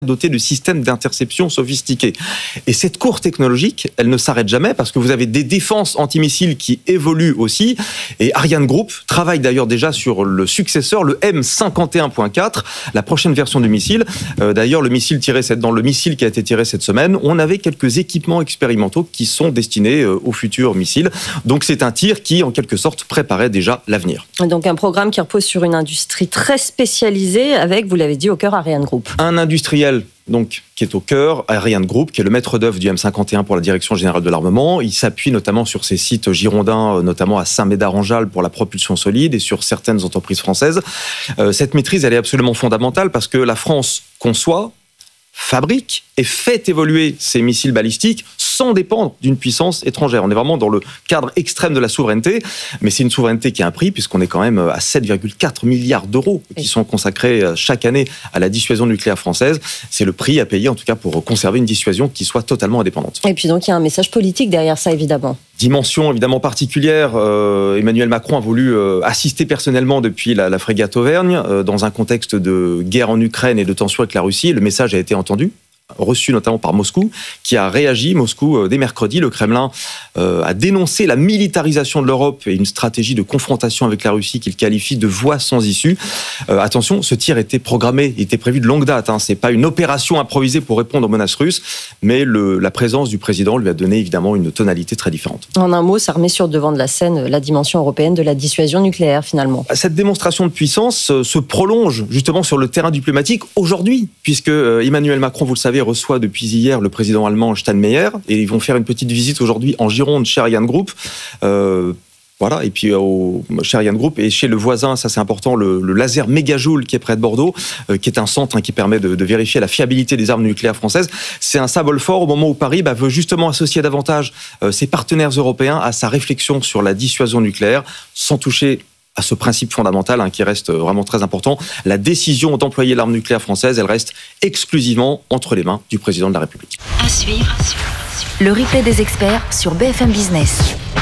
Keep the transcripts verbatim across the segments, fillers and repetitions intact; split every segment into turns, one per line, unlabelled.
dotés de systèmes d'interception sophistiqués. Et cette course technologique, elle ne s'arrête jamais parce que vous avez des défenses antimissiles qui évoluent aussi. Et Ariane Group travaille d'ailleurs déjà sur le successeur, le M cinquante et un point quatre, la prochaine version du missile. Euh, d'ailleurs, le missile tiré cette, dans le missile qui a été tiré cette semaine, on avait quelques équipements expérimentaux qui sont destinés euh, au futur missile. Donc c'est un tir qui, en quelque sorte, préparait déjà l'avenir.
Donc un programme qui repose sur une industrie très spécialisée avec, vous l'avez dit, au cœur Ariane Group.
Un industriel donc, qui est au cœur, Ariane Group, qui est le maître d'œuvre du M cinquante et un pour la Direction Générale de l'Armement. Il s'appuie notamment sur ses sites girondins, notamment à Saint-Médard-en-Jalles pour la propulsion solide et sur certaines entreprises françaises. Euh, cette maîtrise, elle est absolument fondamentale parce que la France conçoit, fabrique et fait évoluer ses missiles balistiques sans dépendre d'une puissance étrangère. On est vraiment dans le cadre extrême de la souveraineté, mais c'est une souveraineté qui a un prix puisqu'on est quand même à sept virgule quatre milliards d'euros qui sont consacrés chaque année à la dissuasion nucléaire française. C'est le prix à payer en tout cas pour conserver une dissuasion qui soit totalement indépendante.
Et puis donc il y a un message politique derrière ça évidemment.
Dimension évidemment particulière, euh, Emmanuel Macron a voulu euh, assister personnellement depuis la, la frégate Auvergne euh, dans un contexte de guerre en Ukraine et de tension avec la Russie. Le message a été entendu, reçu notamment par Moscou, qui a réagi. Moscou, euh, dès mercredi, le Kremlin euh, a dénoncé la militarisation de l'Europe et une stratégie de confrontation avec la Russie qu'il qualifie de voie sans issue. Euh, attention, ce tir était programmé, il était prévu de longue date. Hein. C'est pas une opération improvisée pour répondre aux menaces russes, mais le, la présence du président lui a donné évidemment une tonalité très différente.
En un mot, ça remet sur le devant de la scène la dimension européenne de la dissuasion nucléaire finalement.
Cette démonstration de puissance se prolonge justement sur le terrain diplomatique aujourd'hui, puisque Emmanuel Macron, vous le savez, reçoit depuis hier le président allemand Steinmeier et ils vont faire une petite visite aujourd'hui en Gironde chez Ariane Group. Euh, Voilà, et puis au, chez Ariane Group et chez le voisin, ça c'est important, le, le laser Mégajoule qui est près de Bordeaux, euh, qui est un centre hein, qui permet de, de vérifier la fiabilité des armes nucléaires françaises. C'est un symbole fort au moment où Paris bah, veut justement associer davantage euh, ses partenaires européens à sa réflexion sur la dissuasion nucléaire, sans toucher à ce principe fondamental hein, qui reste vraiment très important. La décision d'employer l'arme nucléaire française, elle reste exclusivement entre les mains du président de la République.
À suivre, à suivre, à suivre. Le replay des experts sur B F M Business.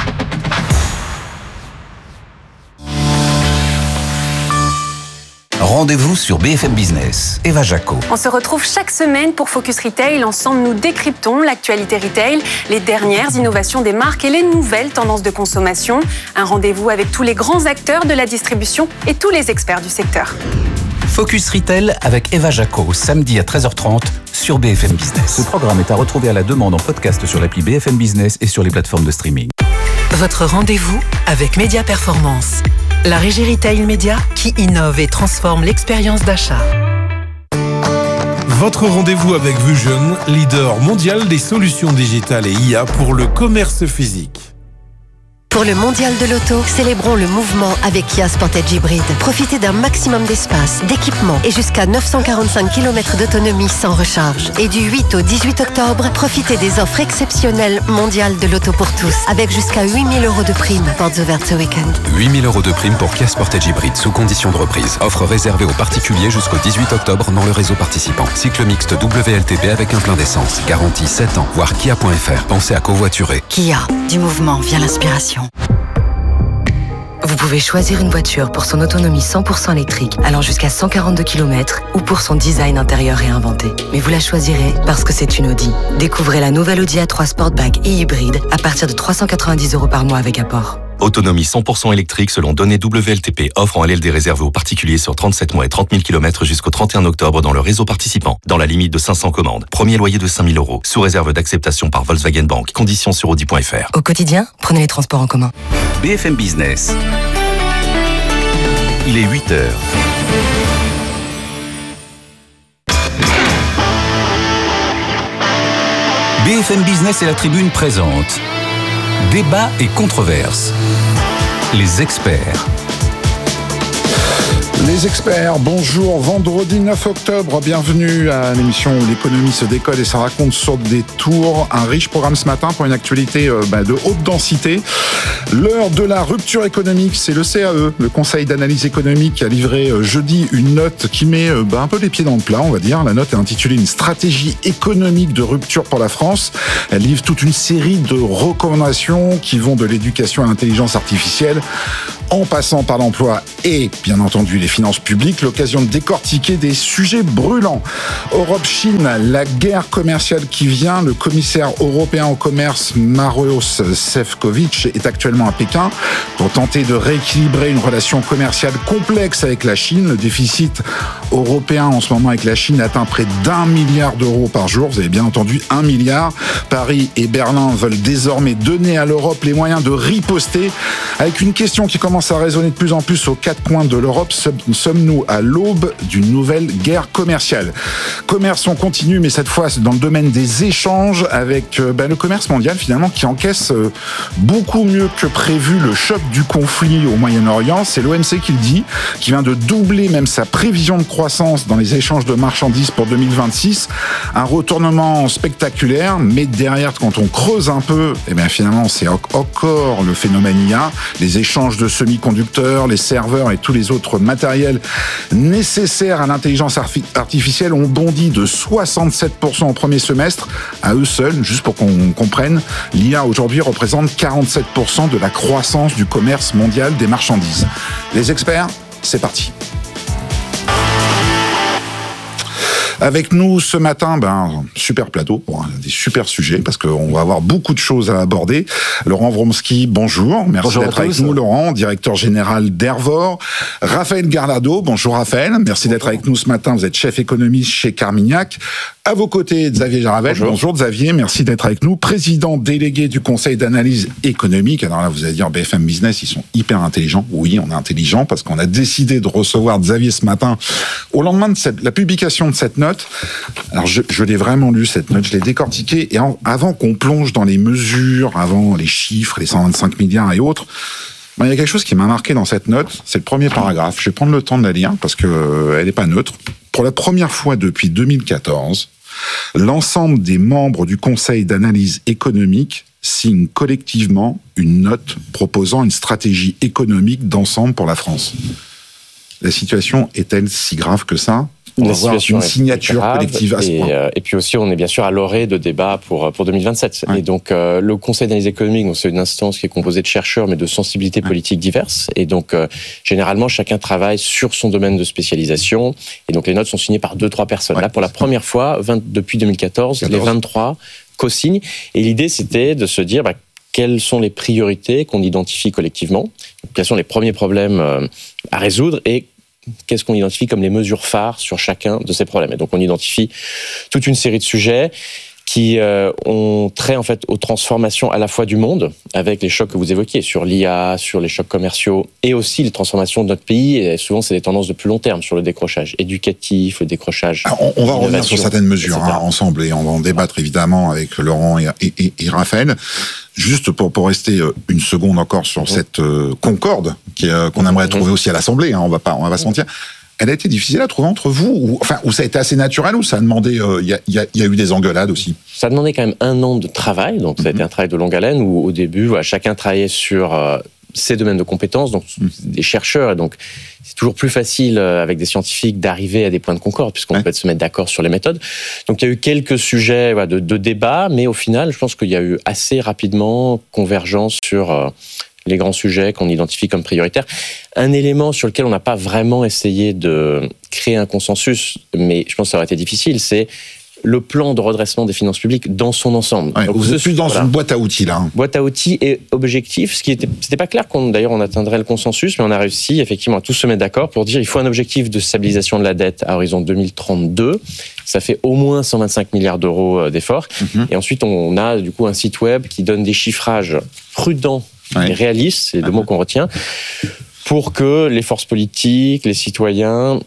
Rendez-vous sur B F M Business. Eva Jaco.
On se retrouve chaque semaine pour Focus Retail. Ensemble, nous décryptons l'actualité retail, les dernières innovations des marques et les nouvelles tendances de consommation. Un rendez-vous avec tous les grands acteurs de la distribution et tous les experts du secteur.
Focus Retail avec Eva Jaco, samedi à treize heures trente sur B F M Business.
Ce programme est à retrouver à la demande en podcast sur l'appli B F M Business et sur les plateformes de streaming.
Votre rendez-vous avec Média Performance. La régie retail média qui innove et transforme l'expérience d'achat.
Votre rendez-vous avec Vusion, leader mondial des solutions digitales et I A pour le commerce physique.
Pour le mondial de l'auto, célébrons le mouvement avec Kia Sportage Hybrid. Profitez d'un maximum d'espace, d'équipement et jusqu'à neuf cent quarante-cinq kilomètres d'autonomie sans recharge. Et du huit au dix-huit octobre, profitez des offres exceptionnelles mondiales de l'auto pour tous, avec jusqu'à huit mille euros de prime. Portes ouvertes ce week-end.
huit mille euros de prime pour Kia Sportage Hybrid sous condition de reprise. Offre réservée aux particuliers jusqu'au dix-huit octobre dans le réseau participant. Cycle mixte W L T P avec un plein d'essence. Garantie sept ans, voire kia point f r. Pensez à covoiturer.
Kia, du mouvement vient l'inspiration.
Vous pouvez choisir une voiture pour son autonomie cent pour cent électrique, allant jusqu'à cent quarante-deux kilomètres, ou pour son design intérieur réinventé. Mais vous la choisirez parce que c'est une Audi. Découvrez la nouvelle Audi A trois Sportback et hybride à partir de trois cent quatre-vingt-dix euros par mois avec apport.
Autonomie cent pour cent électrique selon données W L T P. Offre en L L D réservée aux particuliers sur trente-sept mois et trente mille kilomètres jusqu'au trente et un octobre dans le réseau participant. Dans la limite de cinq cents commandes. Premier loyer de cinq mille euros. Sous réserve d'acceptation par Volkswagen Bank. Conditions sur audi point f r.
Au quotidien, prenez les transports en commun.
B F M Business. Il est huit heures. B F M Business et la Tribune présente Débat et controverses. Les experts.
Les experts, bonjour, vendredi neuf octobre, bienvenue à l'émission où l'économie se décode et se raconte sur des tours. Un riche programme ce matin pour une actualité euh, bah, de haute densité. L'heure de la rupture économique, c'est le C A E, le Conseil d'analyse économique, qui a livré euh, jeudi une note qui met euh, bah, un peu les pieds dans le plat, on va dire. La note est intitulée « Une stratégie économique de rupture pour la France ». Elle livre toute une série de recommandations qui vont de l'éducation à l'intelligence artificielle, en passant par l'emploi et, bien entendu, les finances publiques, l'occasion de décortiquer des sujets brûlants. Europe-Chine, la guerre commerciale qui vient. Le commissaire européen au commerce, Maroš Šefčovič, est actuellement à Pékin pour tenter de rééquilibrer une relation commerciale complexe avec la Chine. Le déficit européen en ce moment avec la Chine atteint près d'un milliard d'euros par jour. Vous avez bien entendu, un milliard. Paris et Berlin veulent désormais donner à l'Europe les moyens de riposter avec une question qui commence à résonner de plus en plus aux quatre coins de l'Europe. Sommes-nous à l'aube d'une nouvelle guerre commerciale? Commerce, on continue, mais cette fois dans le domaine des échanges avec euh, ben, le commerce mondial finalement qui encaisse euh, beaucoup mieux que prévu le choc du conflit au Moyen-Orient. C'est l'O M C qui le dit, qui vient de doubler même sa prévision de croissance dans les échanges de marchandises pour deux mille vingt-six. Un retournement spectaculaire, mais derrière, quand on creuse un peu, eh bien finalement c'est encore le phénomène I A, les échanges de semi-conducteurs, les serveurs et tous les autres matériels nécessaires à l'intelligence artificielle ont bondi de soixante-sept pour cent au premier semestre. À eux seuls, juste pour qu'on comprenne, l'I A aujourd'hui représente quarante-sept pour cent de la croissance du commerce mondial des marchandises. Les experts, c'est parti. Avec nous ce matin, ben super plateau, bon, des super sujets parce qu'on va avoir beaucoup de choses à aborder. Laurent Wromski, bonjour, merci bonjour d'être avec nous. Laurent, directeur général d'Hervor. Raphaël Garlado, bonjour Raphaël, merci bonjour. D'être avec nous ce matin. Vous êtes chef économiste chez Carmignac. À vos côtés, Xavier Jaravel. Bonjour. Bonjour Xavier, merci d'être avec nous. Président délégué du Conseil d'analyse économique. Alors là, vous allez dire, B F M Business, ils sont hyper intelligents. Oui, on est intelligents parce qu'on a décidé de recevoir Xavier ce matin au lendemain de cette, la publication de cette note. Alors je, je l'ai vraiment lu cette note, je l'ai décortiquée et en, avant qu'on plonge dans les mesures, avant les chiffres, les cent vingt-cinq milliards et autres, ben, il y a quelque chose qui m'a marqué dans cette note, c'est le premier paragraphe. Je vais prendre le temps de la lire parce que euh, elle n'est pas neutre. Pour la première fois depuis deux mille quatorze, l'ensemble des membres du Conseil d'analyse économique signent collectivement une note proposant une stratégie économique d'ensemble pour la France. La situation est-elle si grave que ça ? On va avoir une signature collective à ce point.
Et, euh, et puis aussi, on est bien sûr à l'orée de débats pour, pour deux mille vingt-sept. Ouais. Et donc, euh, le Conseil d'analyse économique, donc, c'est une instance qui est composée de chercheurs, mais de sensibilités ouais. politiques diverses. Et donc, euh, généralement, chacun travaille sur son domaine de spécialisation. Et donc, les notes sont signées par deux, trois personnes. Ouais. Là, pour la première fois, vingt, depuis deux mille quatorze, quatorze. Les vingt-trois co-signent. Et l'idée, c'était de se dire... Bah, quelles sont les priorités qu'on identifie collectivement, quels sont les premiers problèmes euh, à résoudre et qu'est-ce qu'on identifie comme les mesures phares sur chacun de ces problèmes. Et donc, on identifie toute une série de sujets qui euh, ont trait en fait aux transformations à la fois du monde, avec les chocs que vous évoquiez, sur l'I A, sur les chocs commerciaux, et aussi les transformations de notre pays. Et souvent, c'est des tendances de plus long terme sur le décrochage éducatif, le décrochage.
Alors, on, on va revenir sur certaines mesures hein, ensemble, et on va en débattre évidemment avec Laurent et, et, et Raphaël. Juste pour, pour rester une seconde encore sur mmh. cette euh, concorde qui, euh, qu'on aimerait mmh. trouver aussi à l'Assemblée, hein, on va pas, on va pas se mentir. Elle a été difficile à trouver entre vous, ou, enfin, ou ça a été assez naturel, ou ça a demandé, il euh, y, a, y, a, y a eu des engueulades aussi?
Ça a demandé quand même un an de travail, donc ça a été un travail de longue haleine, où au début, voilà, chacun travaillait sur euh, ses domaines de compétences, donc mmh. des chercheurs, et donc c'est toujours plus facile euh, avec des scientifiques d'arriver à des points de concorde, puisqu'on ouais. peut se mettre d'accord sur les méthodes. Donc il y a eu quelques sujets voilà, de, de débat, mais au final, je pense qu'il y a eu assez rapidement convergence sur... Euh, les grands sujets qu'on identifie comme prioritaires. Un élément sur lequel on n'a pas vraiment essayé de créer un consensus, mais je pense que ça aurait été difficile, c'est le plan de redressement des finances publiques dans son ensemble.
Ouais,
donc,
vous êtes plus dans voilà, une boîte à outils, là. Hein.
Boîte à outils et objectif, ce qui était, c'était pas clair qu'on, d'ailleurs, on atteindrait le consensus, mais on a réussi, effectivement, à tous se mettre d'accord pour dire il faut un objectif de stabilisation de la dette à horizon deux mille trente-deux. Ça fait au moins cent vingt-cinq milliards d'euros d'efforts. Mm-hmm. Et ensuite, on a, du coup, un site web qui donne des chiffrages prudents et réalistes, c'est le mot qu'on retient, pour que les forces politiques, les citoyens,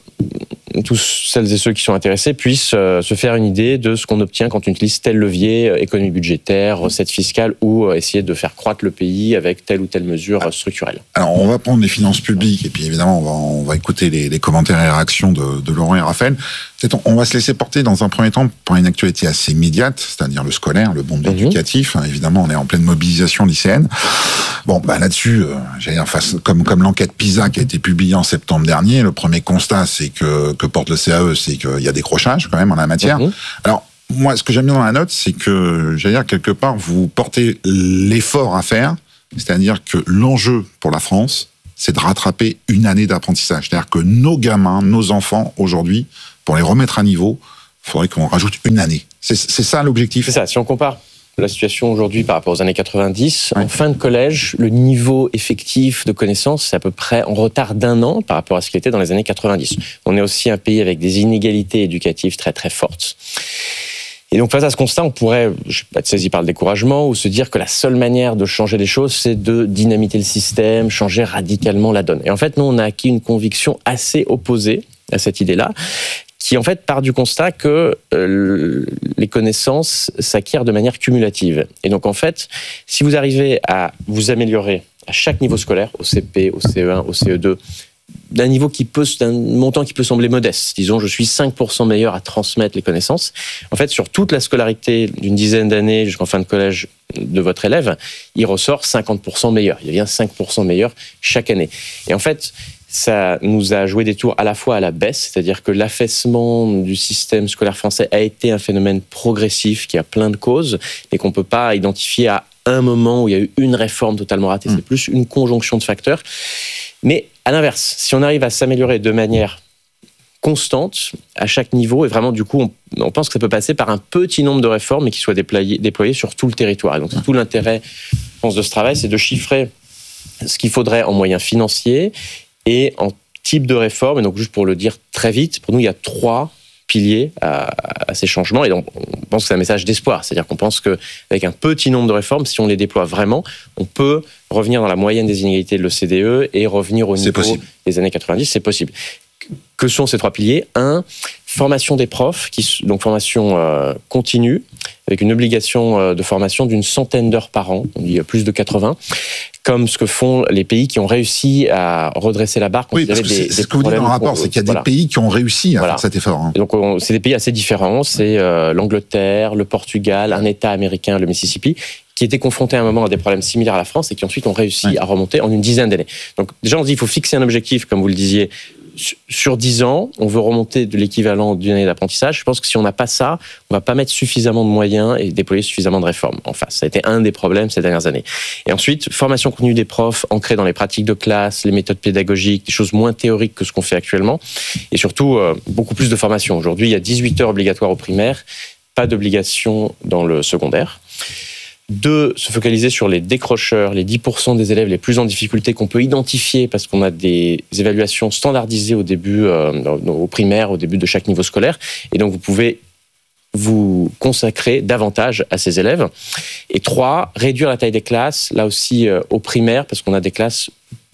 tous celles et ceux qui sont intéressés puissent euh, se faire une idée de ce qu'on obtient quand on utilise tel levier, euh, économie budgétaire, recettes fiscales, ou euh, essayer de faire croître le pays avec telle ou telle mesure euh, structurelle.
Alors, on va prendre les finances publiques, et puis évidemment, on va, on va écouter les, les commentaires et réactions de, de Laurent et Raphaël. Peut-être on va se laisser porter dans un premier temps par une actualité assez immédiate, c'est-à-dire le scolaire, le monde mmh. éducatif. Évidemment, on est en pleine mobilisation lycéenne. Bon, bah là-dessus, euh, j'allais dire, face, comme, comme l'enquête PISA qui a été publiée en septembre dernier, le premier constat, c'est que, que porte le C A E, c'est qu'il y a décrochage quand même en la matière. Mmh. Alors, moi, ce que j'aime bien dans la note, c'est que, j'allais dire, quelque part, vous portez l'effort à faire, c'est-à-dire que l'enjeu pour la France, c'est de rattraper une année d'apprentissage. C'est-à-dire que nos gamins, nos enfants, aujourd'hui, pour les remettre à niveau, il faudrait qu'on rajoute une année. C'est, c'est ça l'objectif.
C'est ça, si on compare la situation aujourd'hui par rapport aux années quatre-vingt-dix, ouais. En fin de collège, le niveau effectif de connaissances, c'est à peu près en retard d'un an par rapport à ce qu'il était dans les années quatre-vingt-dix. On est aussi un pays avec des inégalités éducatives très très fortes. Et donc face à ce constat, on pourrait, je sais pas, être saisi par le découragement ou se dire que la seule manière de changer les choses, c'est de dynamiter le système, changer radicalement la donne. Et en fait, nous, on a acquis une conviction assez opposée à cette idée-là, qui en fait part du constat que euh, les connaissances s'acquièrent de manière cumulative. Et donc en fait, si vous arrivez à vous améliorer à chaque niveau scolaire, au C P, au C E un, au C E deux, d'un niveau qui peut, d'un montant qui peut sembler modeste, disons je suis cinq pour cent meilleur à transmettre les connaissances, en fait sur toute la scolarité d'une dizaine d'années jusqu'en fin de collège de votre élève, il ressort cinquante pour cent meilleur, il devient cinq pour cent meilleur chaque année. Et en fait, ça nous a joué des tours à la fois à la baisse, c'est-à-dire que l'affaissement du système scolaire français a été un phénomène progressif qui a plein de causes et qu'on ne peut pas identifier à un moment où il y a eu une réforme totalement ratée, mmh. C'est plus une conjonction de facteurs. Mais à l'inverse, si on arrive à s'améliorer de manière constante à chaque niveau, et vraiment du coup on, on pense que ça peut passer par un petit nombre de réformes mais qui soient déployées, déployées sur tout le territoire. Et donc c'est tout l'intérêt, je pense, de ce travail, c'est de chiffrer ce qu'il faudrait en moyens financiers et en type de réforme. Et donc juste pour le dire très vite, pour nous il y a trois piliers à, à ces changements, et donc on pense que c'est un message d'espoir, c'est-à-dire qu'on pense qu'avec un petit nombre de réformes, si on les déploie vraiment, on peut revenir dans la moyenne des inégalités de l'O C D E et revenir au niveau possible. Des années quatre-vingt-dix, c'est possible. Que sont ces trois piliers ? Un, formation des profs, qui, donc formation euh, continue, avec une obligation euh, de formation d'une centaine d'heures par an, on dit plus de quatre-vingts, comme ce que font les pays qui ont réussi à redresser la barre.
Oui, parce que c'est, des, c'est ce que vous dites dans le rapport, c'est qu'il y a voilà. des pays qui ont réussi à voilà. faire cet effort. Hein.
Donc on, c'est des pays assez différents, c'est euh, l'Angleterre, le Portugal, un État américain, le Mississippi, qui étaient confrontés à un moment à des problèmes similaires à la France et qui ensuite ont réussi oui. à remonter en une dizaine d'années. Donc déjà on se dit qu'il faut fixer un objectif, comme vous le disiez, sur dix ans, on veut remonter de l'équivalent d'une année d'apprentissage. Je pense que si on n'a pas ça, on ne va pas mettre suffisamment de moyens et déployer suffisamment de réformes en face. Ça a été un des problèmes ces dernières années. Et ensuite, formation continue des profs, ancrée dans les pratiques de classe, les méthodes pédagogiques, des choses moins théoriques que ce qu'on fait actuellement. Et surtout, euh, beaucoup plus de formation. Aujourd'hui, il y a dix-huit heures obligatoires au primaire, pas d'obligation dans le secondaire. Deux, se focaliser sur les décrocheurs, les dix pour cent des élèves les plus en difficulté qu'on peut identifier parce qu'on a des évaluations standardisées au début, euh, au primaire, au début de chaque niveau scolaire. Et donc, vous pouvez vous consacrer davantage à ces élèves. Et trois, réduire la taille des classes, là aussi euh, au primaire, parce qu'on a des classes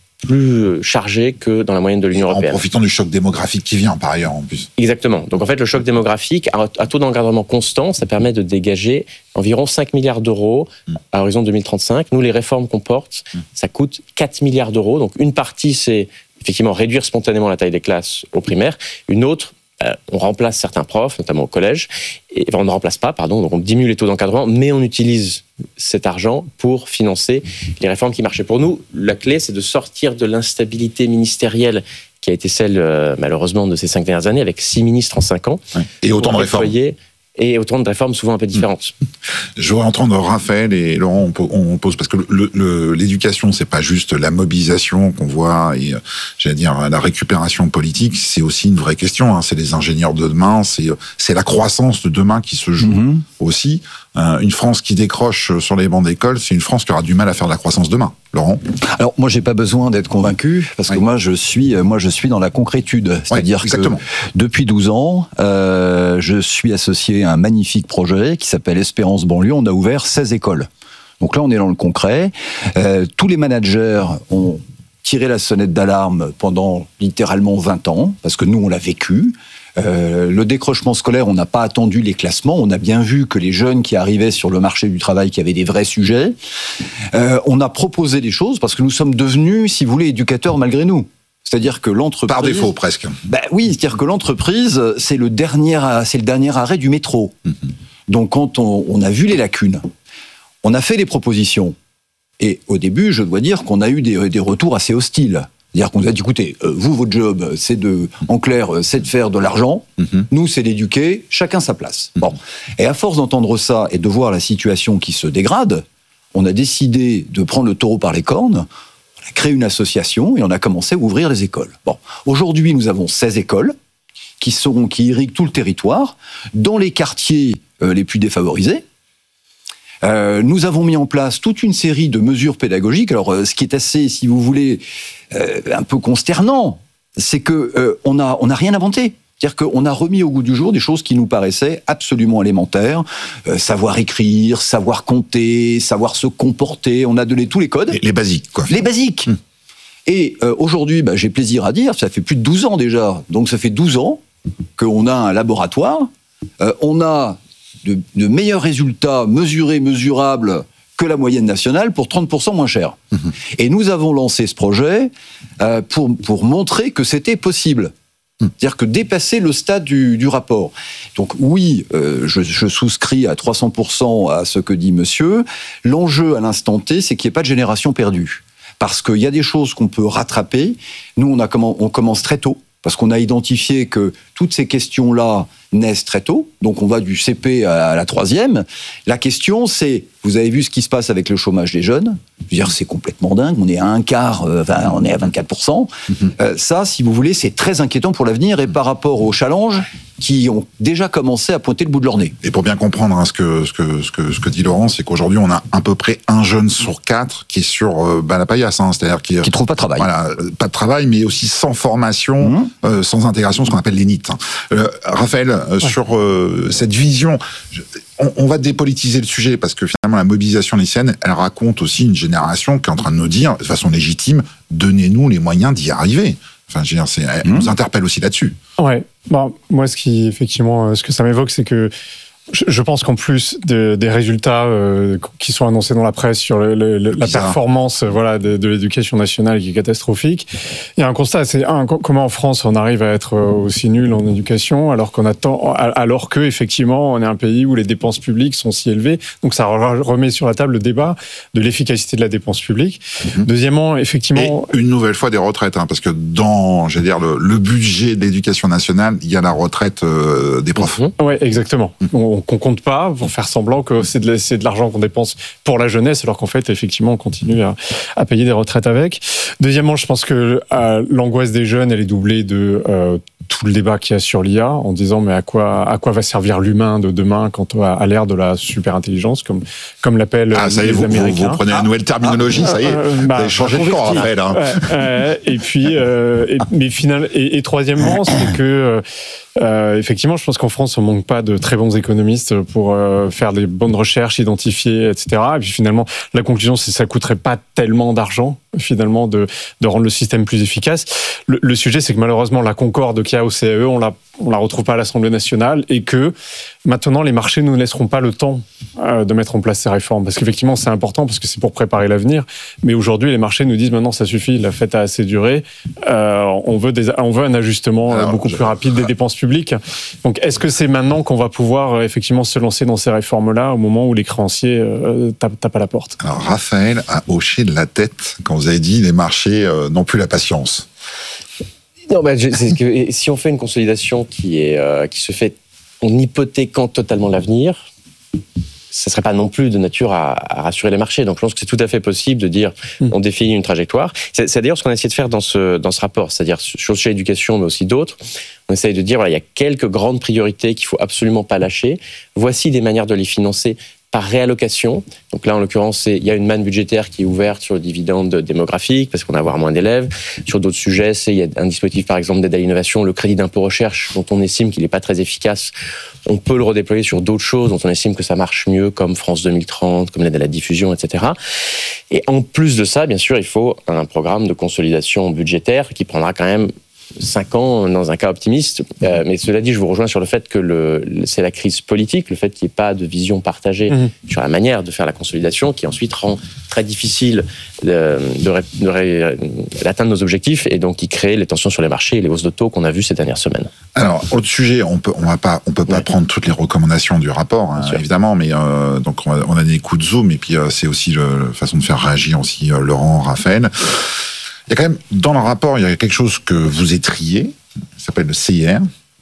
plus chargé que dans la moyenne de l'Union européenne.
En profitant du choc démographique qui vient par ailleurs en plus.
Exactement. Donc en fait le choc démographique à taux d'encadrement constant, ça permet de dégager environ cinq milliards d'euros mmh. à horizon deux mille trente-cinq. Nous les réformes qu'on porte, mmh. ça coûte quatre milliards d'euros. Donc une partie c'est effectivement réduire spontanément la taille des classes au primaire, une autre Euh, on remplace certains profs, notamment au collège, et enfin, on ne remplace pas, pardon, donc on diminue les taux d'encadrement, mais on utilise cet argent pour financer les réformes qui marchaient. Pour nous, la clé, c'est de sortir de l'instabilité ministérielle qui a été celle, euh, malheureusement, de ces cinq dernières années, avec six ministres en cinq ans.
Ouais. Et autant de réformes.
Et autant de réformes souvent un peu différentes.
Je voudrais entendre Raphaël et Laurent, on pose, parce que le, le, l'éducation, c'est pas juste la mobilisation qu'on voit et, j'allais dire, la récupération politique, c'est aussi une vraie question, hein. C'est les ingénieurs de demain, c'est, c'est la croissance de demain qui se joue mmh. aussi. Euh, une France qui décroche sur les bancs d'école, c'est une France qui aura du mal à faire de la croissance demain. Laurent ?
Alors moi, j'ai pas besoin d'être convaincu parce oui. que moi, je suis, moi, je suis dans la concrétude. C'est-à-dire oui, que depuis douze ans, euh, je suis associé à un magnifique projet qui s'appelle Espérance Banlieue. On a ouvert seize écoles. Donc là, on est dans le concret. Euh, tous les managers ont tiré la sonnette d'alarme pendant littéralement vingt ans parce que nous, on l'a vécu. Euh, le décrochement scolaire, on n'a pas attendu les classements, on a bien vu que les jeunes qui arrivaient sur le marché du travail, qui avaient des vrais sujets, euh, on a proposé des choses parce que nous sommes devenus, si vous voulez, éducateurs malgré nous. C'est-à-dire que l'entreprise...
Par défaut, presque.
Ben oui, c'est-à-dire que l'entreprise, c'est le dernier, c'est le dernier arrêt du métro. Mm-hmm. Donc quand on, on a vu les lacunes, on a fait des propositions. Et au début, je dois dire qu'on a eu des, des retours assez hostiles. C'est-à-dire qu'on nous a dit, écoutez, euh, vous, votre job, c'est de, en clair, c'est de faire de l'argent. Mm-hmm. Nous, c'est d'éduquer. Chacun sa place. Mm-hmm. Bon. Et à force d'entendre ça et de voir la situation qui se dégrade, on a décidé de prendre le taureau par les cornes. On créé une association et on a commencé à ouvrir les écoles. Bon, aujourd'hui, nous avons seize écoles qui sont qui irriguent tout le territoire dans les quartiers euh, les plus défavorisés. Euh, nous avons mis en place toute une série de mesures pédagogiques. Alors, euh, ce qui est assez, si vous voulez, euh, un peu consternant, c'est que euh, on a on a rien inventé. C'est-à-dire qu'on a remis au goût du jour des choses qui nous paraissaient absolument élémentaires. Euh, savoir écrire, savoir compter, savoir se comporter. On a donné tous les codes.
Les, les basiques, quoi.
Les basiques. Hum. Et euh, aujourd'hui, bah, j'ai plaisir à dire, ça fait plus de douze ans déjà. Donc ça fait douze ans qu'on a un laboratoire. Euh, on a de, de meilleurs résultats mesurés, mesurables que la moyenne nationale pour trente pour cent moins cher. Mmh. Et nous avons lancé ce projet euh, pour, pour montrer que c'était possible. Mmh. C'est-à-dire que dépasser le stade du, du rapport. Donc oui, euh, je, je souscris à trois cents pour cent à ce que dit monsieur. L'enjeu à l'instant T, c'est qu'il n'y ait pas de génération perdue. Parce qu'il y a des choses qu'on peut rattraper. Nous, on, a, on commence très tôt. Parce qu'on a identifié que toutes ces questions-là naissent très tôt. Donc on va du C P à la troisième. La question, c'est, vous avez vu ce qui se passe avec le chômage des jeunes. Je veux dire, c'est complètement dingue. On est à un quart, euh, enfin, on est à vingt-quatre pour cent. Mm-hmm. Euh, ça, si vous voulez, c'est très inquiétant pour l'avenir et par rapport aux challenges qui ont déjà commencé à pointer le bout de leur nez.
Et pour bien comprendre hein, ce, que, ce, que, ce, que, ce que dit Laurent, c'est qu'aujourd'hui, on a à peu près un jeune sur quatre qui est sur euh, bah, la paillasse. Hein, c'est-à-dire qui ne
trouve pas de travail.
Voilà, pas de travail, mais aussi sans formation, mmh. euh, sans intégration, ce qu'on appelle les N I T. Euh, Raphaël, euh, ouais. sur euh, cette vision... Je, on, on va dépolitiser le sujet parce que finalement, la mobilisation lycéenne, elle raconte aussi une génération qui est en train de nous dire, de façon légitime, donnez-nous les moyens d'y arriver. Enfin, je veux dire, c'est, elle mmh. nous interpelle aussi là-dessus.
Ouais. Bon, moi, ce qui, effectivement, ce que ça m'évoque, c'est que je, je pense qu'en plus de, des résultats euh, qui sont annoncés dans la presse sur le, le, le, la performance, euh, voilà, de, de l'éducation nationale qui est catastrophique, il y a un constat. C'est un, comment en France on arrive à être aussi nul en éducation, alors qu'on attend, alors que effectivement, on est un pays où les dépenses publiques sont si élevées. Donc, ça remet sur la table le débat de l'efficacité de la dépense publique. Mmh. Deuxièmement, effectivement,
et une nouvelle fois des retraites, hein, parce que dans, je veux dire, le, le budget de l'éducation nationale, il y a la retraite euh, des profs.
Mmh. Ouais, exactement. Mmh. On, qu'on compte pas pour faire semblant que c'est de, c'est de l'argent qu'on dépense pour la jeunesse, alors qu'en fait, effectivement, on continue à, à payer des retraites avec. Deuxièmement, je pense que euh, l'angoisse des jeunes, elle est doublée de euh, tout le débat qu'il y a sur l'I A, en disant mais à quoi, à quoi va servir l'humain de demain quand à, à l'ère de la super intelligence, comme, comme l'appellent
ah, ça y est,
les
vous,
Américains.
Vous, vous prenez une nouvelle terminologie, ah, ça y est, euh, bah, vous avez changé de corps, Raphaël. Hein.
Ouais, euh, et puis, euh, et, mais final, et, et troisièmement, c'est que Euh, effectivement, je pense qu'en France, on manque pas de très bons économistes pour euh, faire des bonnes recherches, identifier, et cetera. Et puis finalement, la conclusion, c'est que ça coûterait pas tellement d'argent, finalement, de, de rendre le système plus efficace. Le, le sujet, c'est que malheureusement, la concorde qu'il y a au C A E, on la, on la retrouve pas à l'Assemblée nationale, et que maintenant, les marchés ne nous laisseront pas le temps euh, de mettre en place ces réformes. Parce qu'effectivement, c'est important, parce que c'est pour préparer l'avenir. Mais aujourd'hui, les marchés nous disent maintenant, ça suffit, la fête a assez duré. Euh, on veut des, on veut un ajustement Alors, beaucoup je... plus rapide des dépenses publiques. Donc, est-ce que c'est maintenant qu'on va pouvoir euh, effectivement se lancer dans ces réformes-là, au moment où les créanciers euh, tapent, tapent à la porte?
Alors, Raphaël a hoché de la tête quand vous avez dit les marchés euh, n'ont plus la patience.
Non, bah, je, c'est que si on fait une consolidation qui est euh, qui se fait en hypothéquant totalement l'avenir, ça ne serait pas non plus de nature à, à rassurer les marchés. Donc je pense que c'est tout à fait possible de dire mmh. on définit une trajectoire. C'est, c'est d'ailleurs ce qu'on a essayé de faire dans ce, dans ce rapport, c'est-à-dire sur sur l'éducation, mais aussi d'autres. On essaye de dire voilà, il y a quelques grandes priorités qu'il ne faut absolument pas lâcher. Voici des manières de les financer par réallocation. Donc là, en l'occurrence, c'est, il y a une manne budgétaire qui est ouverte sur le dividende démographique, parce qu'on va avoir moins d'élèves. Sur d'autres sujets, c'est, il y a un dispositif, par exemple, d'aide à l'innovation, le crédit d'impôt recherche, dont on estime qu'il n'est pas très efficace. On peut le redéployer sur d'autres choses, dont on estime que ça marche mieux, comme France deux mille trente, comme l'aide à la diffusion, et cetera. Et en plus de ça, bien sûr, il faut un programme de consolidation budgétaire qui prendra quand même cinq ans dans un cas optimiste. Euh, mais cela dit, je vous rejoins sur le fait que le, c'est la crise politique, le fait qu'il n'y ait pas de vision partagée mmh. sur la manière de faire la consolidation, qui ensuite rend très difficile de, de, de, de, d'atteindre nos objectifs et donc qui crée les tensions sur les marchés et les hausses de taux qu'on a vues ces dernières semaines.
Alors, autre sujet, on peut, on va pas, on peut pas ouais. prendre toutes les recommandations du rapport, hein, évidemment, mais euh, donc on a, on a des coups de zoom et puis euh, c'est aussi la façon de faire réagir aussi euh, Laurent, Raphaël. Il y a quand même, dans le rapport, il y a quelque chose que vous étriez, ça s'appelle le C I R,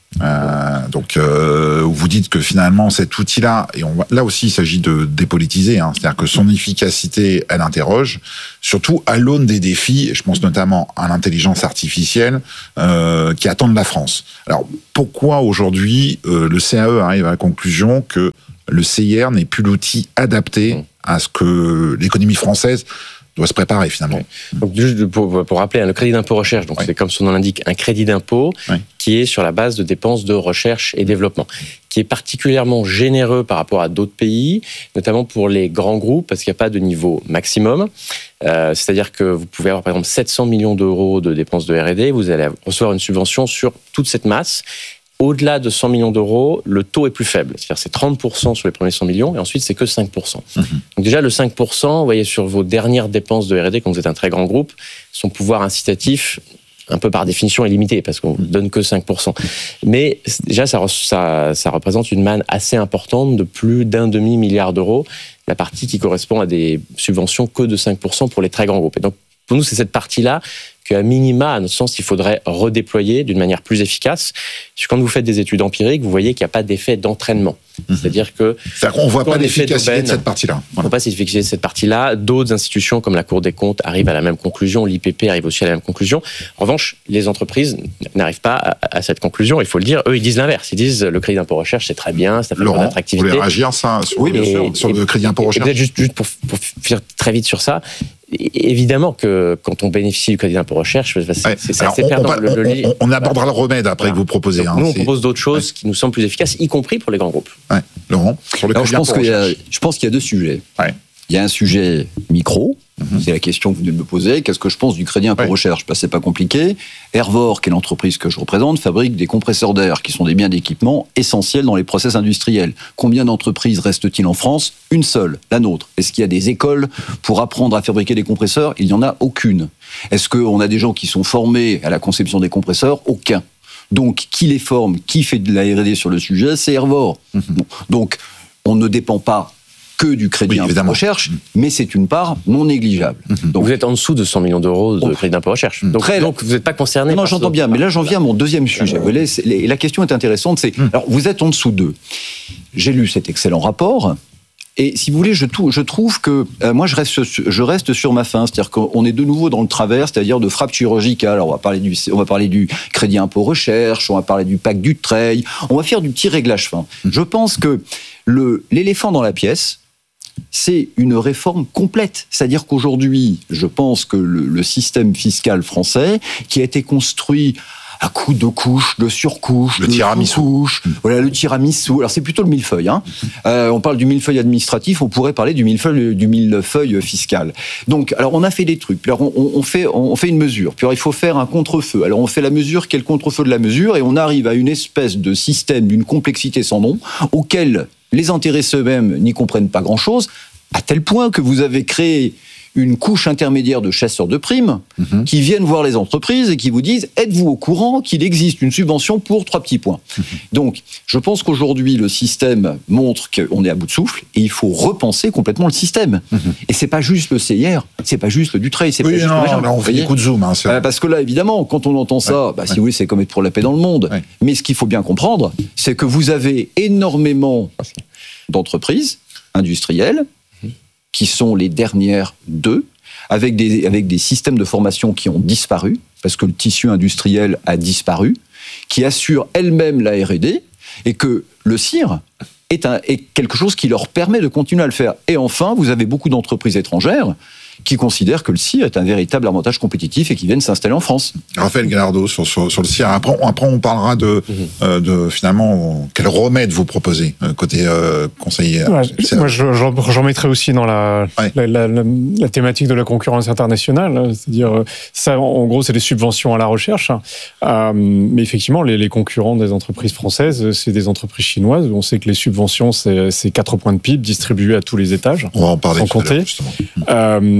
Euh, donc, euh, vous dites que finalement cet outil-là, et on, là aussi il s'agit de dépolitiser, hein, c'est-à-dire que son efficacité, elle interroge, surtout à l'aune des défis, je pense notamment à l'intelligence artificielle euh, qui attendent la France. Alors, pourquoi aujourd'hui euh, le C A E arrive à la conclusion que le C I R n'est plus l'outil adapté à ce que l'économie française doit se préparer finalement.
Oui. Donc juste pour, pour rappeler, le crédit d'impôt recherche, donc oui. c'est comme son nom l'indique, un crédit d'impôt oui. qui est sur la base de dépenses de recherche et développement, qui est particulièrement généreux par rapport à d'autres pays, notamment pour les grands groupes, parce qu'il n'y a pas de niveau maximum. Euh, c'est-à-dire que vous pouvez avoir par exemple sept cents millions d'euros de dépenses de R et D, vous allez recevoir une subvention sur toute cette masse. Au-delà de cent millions d'euros, le taux est plus faible. C'est-à-dire c'est trente pour cent sur les premiers cent millions et ensuite c'est que cinq pour cent. Mmh. Donc déjà le cinq pour cent, vous voyez sur vos dernières dépenses de R et D, quand vous êtes un très grand groupe, son pouvoir incitatif, un peu par définition, est limité parce qu'on ne donne que cinq pour cent. Mais déjà ça, ça, ça représente une manne assez importante de plus d'un demi-milliard d'euros, la partie qui correspond à des subventions que de cinq pour cent pour les très grands groupes. Et donc pour nous c'est cette partie-là qu'à minima, à notre sens, il faudrait redéployer d'une manière plus efficace. Parce que quand vous faites des études empiriques, vous voyez qu'il n'y a pas d'effet d'entraînement. Mmh. C'est-à-dire que...
C'est-à-dire qu'on ne voit pas l'efficacité de cette partie-là.
Voilà. On ne voit pas l'efficacité de cette partie-là. D'autres institutions, comme la Cour des comptes, arrivent à la même conclusion. L'I P P arrive aussi à la même conclusion. En revanche, les entreprises n'arrivent pas à, à cette conclusion. Il faut le dire. Eux, ils disent l'inverse. Ils disent le crédit d'impôt recherche, c'est très bien, ça fait
Laurent,
de l'attractivité.
Vous voulez réagir ça, sur,
oui, bien
et,
sûr,
sur le crédit d'impôt recherche.
Peut-être juste, juste pour, pour faire très vite sur ça. Évidemment que quand on bénéficie du crédit d'impôt recherche, c'est, ouais. c'est assez
on,
perdant.
On, le, le, on, on abordera le remède après voilà. que vous proposez.
Donc,
hein,
nous, on
c'est...
propose d'autres choses ouais. qui nous semblent plus efficaces, y compris pour les grands groupes.
Ouais. Laurent, sur le
Alors,
crédit
je pense
d'impôt
qu'il y a,
recherche.
je pense qu'il y a deux sujets.
Ouais.
Il y a un sujet micro, mm-hmm. c'est la question que vous venez de me poser. Qu'est-ce que je pense du crédit impôt ouais. recherche ? Ben, c'est pas compliqué. Hervor, qui est l'entreprise que je représente, fabrique des compresseurs d'air, qui sont des biens d'équipement essentiels dans les process industriels. Combien d'entreprises restent-ils en France ? Une seule, la nôtre. Est-ce qu'il y a des écoles pour apprendre à fabriquer des compresseurs ? Il n'y en a aucune. Est-ce qu'on a des gens qui sont formés à la conception des compresseurs ? Aucun. Donc, qui les forme ? Qui fait de la R et D sur le sujet ? C'est Hervor. Mm-hmm. Bon. Donc, on ne dépend pas que du crédit oui, d'impôt recherche, mais c'est une part non négligeable.
Mmh. Donc vous êtes en dessous de cent millions d'euros de oh. crédit d'impôt recherche. Donc, Très, donc vous n'êtes pas concerné.
Non, non j'entends bien, mais là j'en viens à mon deuxième sujet. Vous voyez, et la question est intéressante, c'est, mmh. alors vous êtes en dessous d'eux. J'ai lu cet excellent rapport, et si vous voulez, je, je trouve que euh, moi je reste, je reste sur ma faim, c'est-à-dire qu'on est de nouveau dans le travers, c'est-à-dire de frappe chirurgicale. Alors on va parler du, on va parler du crédit impôt recherche, on va parler du pacte Dutreil, on va faire du petit réglage fin. Mmh. Je pense que le, l'éléphant dans la pièce, c'est une réforme complète. C'est-à-dire qu'aujourd'hui, je pense que le, le système fiscal français, qui a été construit à coups de couches, de surcouches,
le
de
tiramisu.
Couches, voilà, le tiramisu. Alors c'est plutôt le millefeuille. Hein. Euh, on parle du millefeuille administratif, on pourrait parler du millefeuille, du millefeuille fiscal. Donc, alors on a fait des trucs. Alors on, on fait, on fait une mesure. Puis alors, il faut faire un contre-feu. Alors on fait la mesure, quel contre-feu de la mesure, et on arrive à une espèce de système d'une complexité sans nom, auquel les intéressés eux-mêmes n'y comprennent pas grand-chose, à tel point que vous avez créé une couche intermédiaire de chasseurs de primes mmh. qui viennent voir les entreprises et qui vous disent « Êtes-vous au courant qu'il existe une subvention pour trois petits points mmh. ?» Donc, je pense qu'aujourd'hui, le système montre qu'on est à bout de souffle et il faut repenser complètement le système. Mmh. Et c'est pas juste le C I R, c'est pas juste le Dutreil, c'est
oui,
pas juste
non,
le Régent.
Là, on fait des coups de zoom. Hein,
euh, parce que là, évidemment, quand on entend ça, ouais, bah, ouais. si vous voulez, c'est comme être pour la paix dans le monde. Ouais. Mais ce qu'il faut bien comprendre, c'est que vous avez énormément d'entreprises industrielles qui sont les dernières d'eux, avec des, avec des systèmes de formation qui ont disparu, parce que le tissu industriel a disparu, qui assurent elles-mêmes la R et D, et que le C I R est, un, est quelque chose qui leur permet de continuer à le faire. Et enfin, vous avez beaucoup d'entreprises étrangères qui considèrent que le C I R est un véritable avantage compétitif et qui viennent s'installer en France.
Raphaël Gallardo, sur, sur, sur le C I R. Après, après on parlera de, mmh. euh, de finalement, quel remède vous proposez, côté euh, conseiller.
Ouais, moi, je, j'en mettrais aussi dans la, ouais. la, la, la, la thématique de la concurrence internationale. C'est-à-dire, ça, en gros, c'est des subventions à la recherche. Euh, mais effectivement, les, les concurrents des entreprises françaises, c'est des entreprises chinoises. On sait que les subventions, c'est, c'est quatre points de P I B distribués à tous les étages.
On va en parler
sans
tout
compter.
à l'heure, justement.
Euh,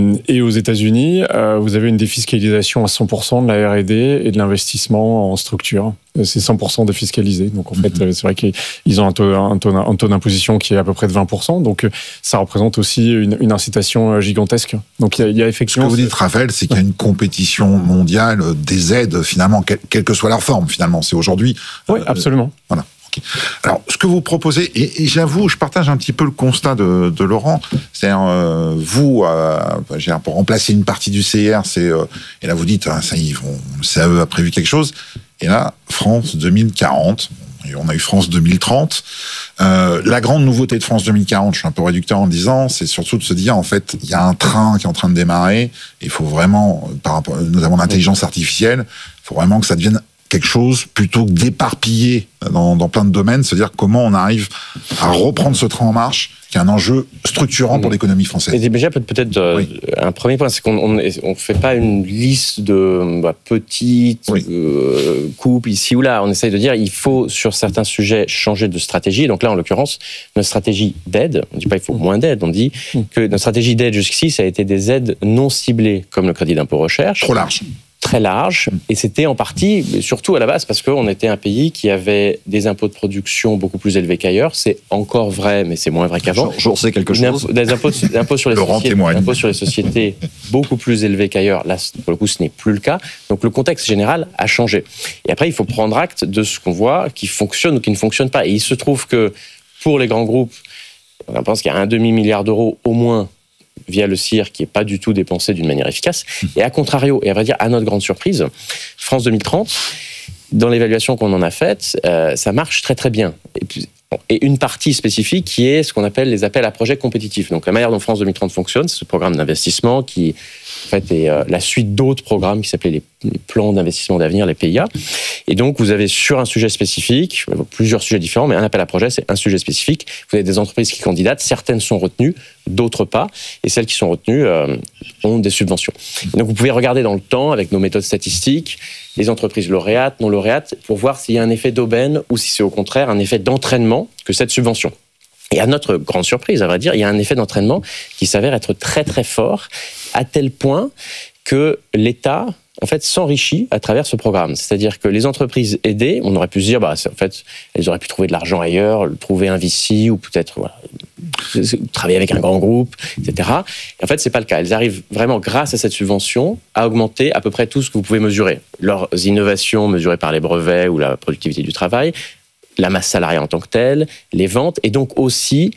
Euh, et aux États-Unis, euh, vous avez une défiscalisation à cent pour cent de la R et D et de l'investissement en structure. C'est cent pour cent défiscalisé. Donc en fait, mm-hmm. c'est vrai qu'ils ont un taux, un taux, un taux d'imposition qui est à peu près de vingt pour cent. Donc ça représente aussi une, une incitation gigantesque. Donc il y a, il y a effectivement.
Ce que vous dites, Raphaël, c'est qu'il y a une compétition mondiale des aides, finalement, quelle, quelle que soit leur forme, finalement. C'est aujourd'hui.
Oui, euh, absolument.
Voilà. Alors, ce que vous proposez, et, et j'avoue, je partage un petit peu le constat de, de Laurent, c'est-à-dire, euh, vous, euh, pour remplacer une partie du C R, c'est, euh, et là vous dites, ah, ça y est, vont, le C A E a prévu quelque chose, et là, France deux mille quarante, et on a eu France deux mille trente, euh, la grande nouveauté de France deux mille quarante, je suis un peu réducteur en le disant, c'est surtout de se dire, en fait, il y a un train qui est en train de démarrer, et il faut vraiment, par rapport, notamment l'intelligence artificielle, il faut vraiment que ça devienne quelque chose plutôt que d'éparpiller dans, dans plein de domaines, c'est-à-dire comment on arrive à reprendre ce train en marche, qui est un enjeu structurant pour l'économie française.
Et déjà, peut-être euh, oui. un premier point, c'est qu'on on, on fait pas une liste de bah, petites oui. euh, coupes ici ou là. On essaye de dire il faut, sur certains sujets, changer de stratégie. Donc là, en l'occurrence, notre stratégie d'aide, on ne dit pas il faut moins d'aide, on dit que notre stratégie d'aide jusqu'ici, ça a été des aides non ciblées, comme le crédit d'impôt recherche.
Trop large.
Très large, et c'était en partie, mais surtout à la base, parce qu'on était un pays qui avait des impôts de production beaucoup plus élevés qu'ailleurs. C'est encore vrai, mais c'est moins vrai qu'avant.
J'en sais quelque chose.
Des impôts, des impôts, sur les sociétés, des impôts sur les sociétés beaucoup plus élevés qu'ailleurs. Là, pour le coup, ce n'est plus le cas. Donc le contexte général a changé. Et après, il faut prendre acte de ce qu'on voit qui fonctionne ou qui ne fonctionne pas. Et il se trouve que pour les grands groupes, on pense qu'il y a un demi-milliard d'euros au moins via le C I R qui n'est pas du tout dépensé d'une manière efficace. Et à contrario, et à vrai dire, à notre grande surprise, France deux mille trente, dans l'évaluation qu'on en a faite, euh, ça marche très très bien. Et, puis, et une partie spécifique qui est ce qu'on appelle les appels à projets compétitifs. Donc la manière dont France deux mille trente fonctionne, c'est ce programme d'investissement qui en fait, est euh, la suite d'autres programmes qui s'appelaient les, les plans d'investissement d'avenir, les P I A. Et donc vous avez sur un sujet spécifique, plusieurs sujets différents, mais un appel à projet, c'est un sujet spécifique. Vous avez des entreprises qui candidatent, certaines sont retenues, d'autres pas, et celles qui sont retenues euh, ont des subventions. Et donc vous pouvez regarder dans le temps, avec nos méthodes statistiques, les entreprises lauréates, non lauréates, pour voir s'il y a un effet d'aubaine ou si c'est au contraire un effet d'entraînement que cette subvention. Et à notre grande surprise, à vrai dire, il y a un effet d'entraînement qui s'avère être très très fort, à tel point que l'État en fait, s'enrichit à travers ce programme. C'est-à-dire que les entreprises aidées, on aurait pu se dire, bah, en fait, elles auraient pu trouver de l'argent ailleurs, trouver un V C ou peut-être voilà, travailler avec un grand groupe, et cetera. Et en fait, c'est pas le cas. Elles arrivent vraiment, grâce à cette subvention, à augmenter à peu près tout ce que vous pouvez mesurer. Leurs innovations mesurées par les brevets ou la productivité du travail, la masse salariale en tant que telle, les ventes, et donc aussi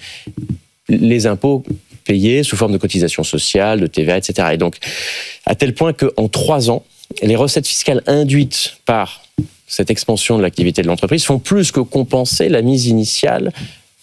les impôts payés sous forme de cotisations sociales, de T V A, et cetera. Et donc, à tel point qu'en trois ans, les recettes fiscales induites par cette expansion de l'activité de l'entreprise font plus que compenser la mise initiale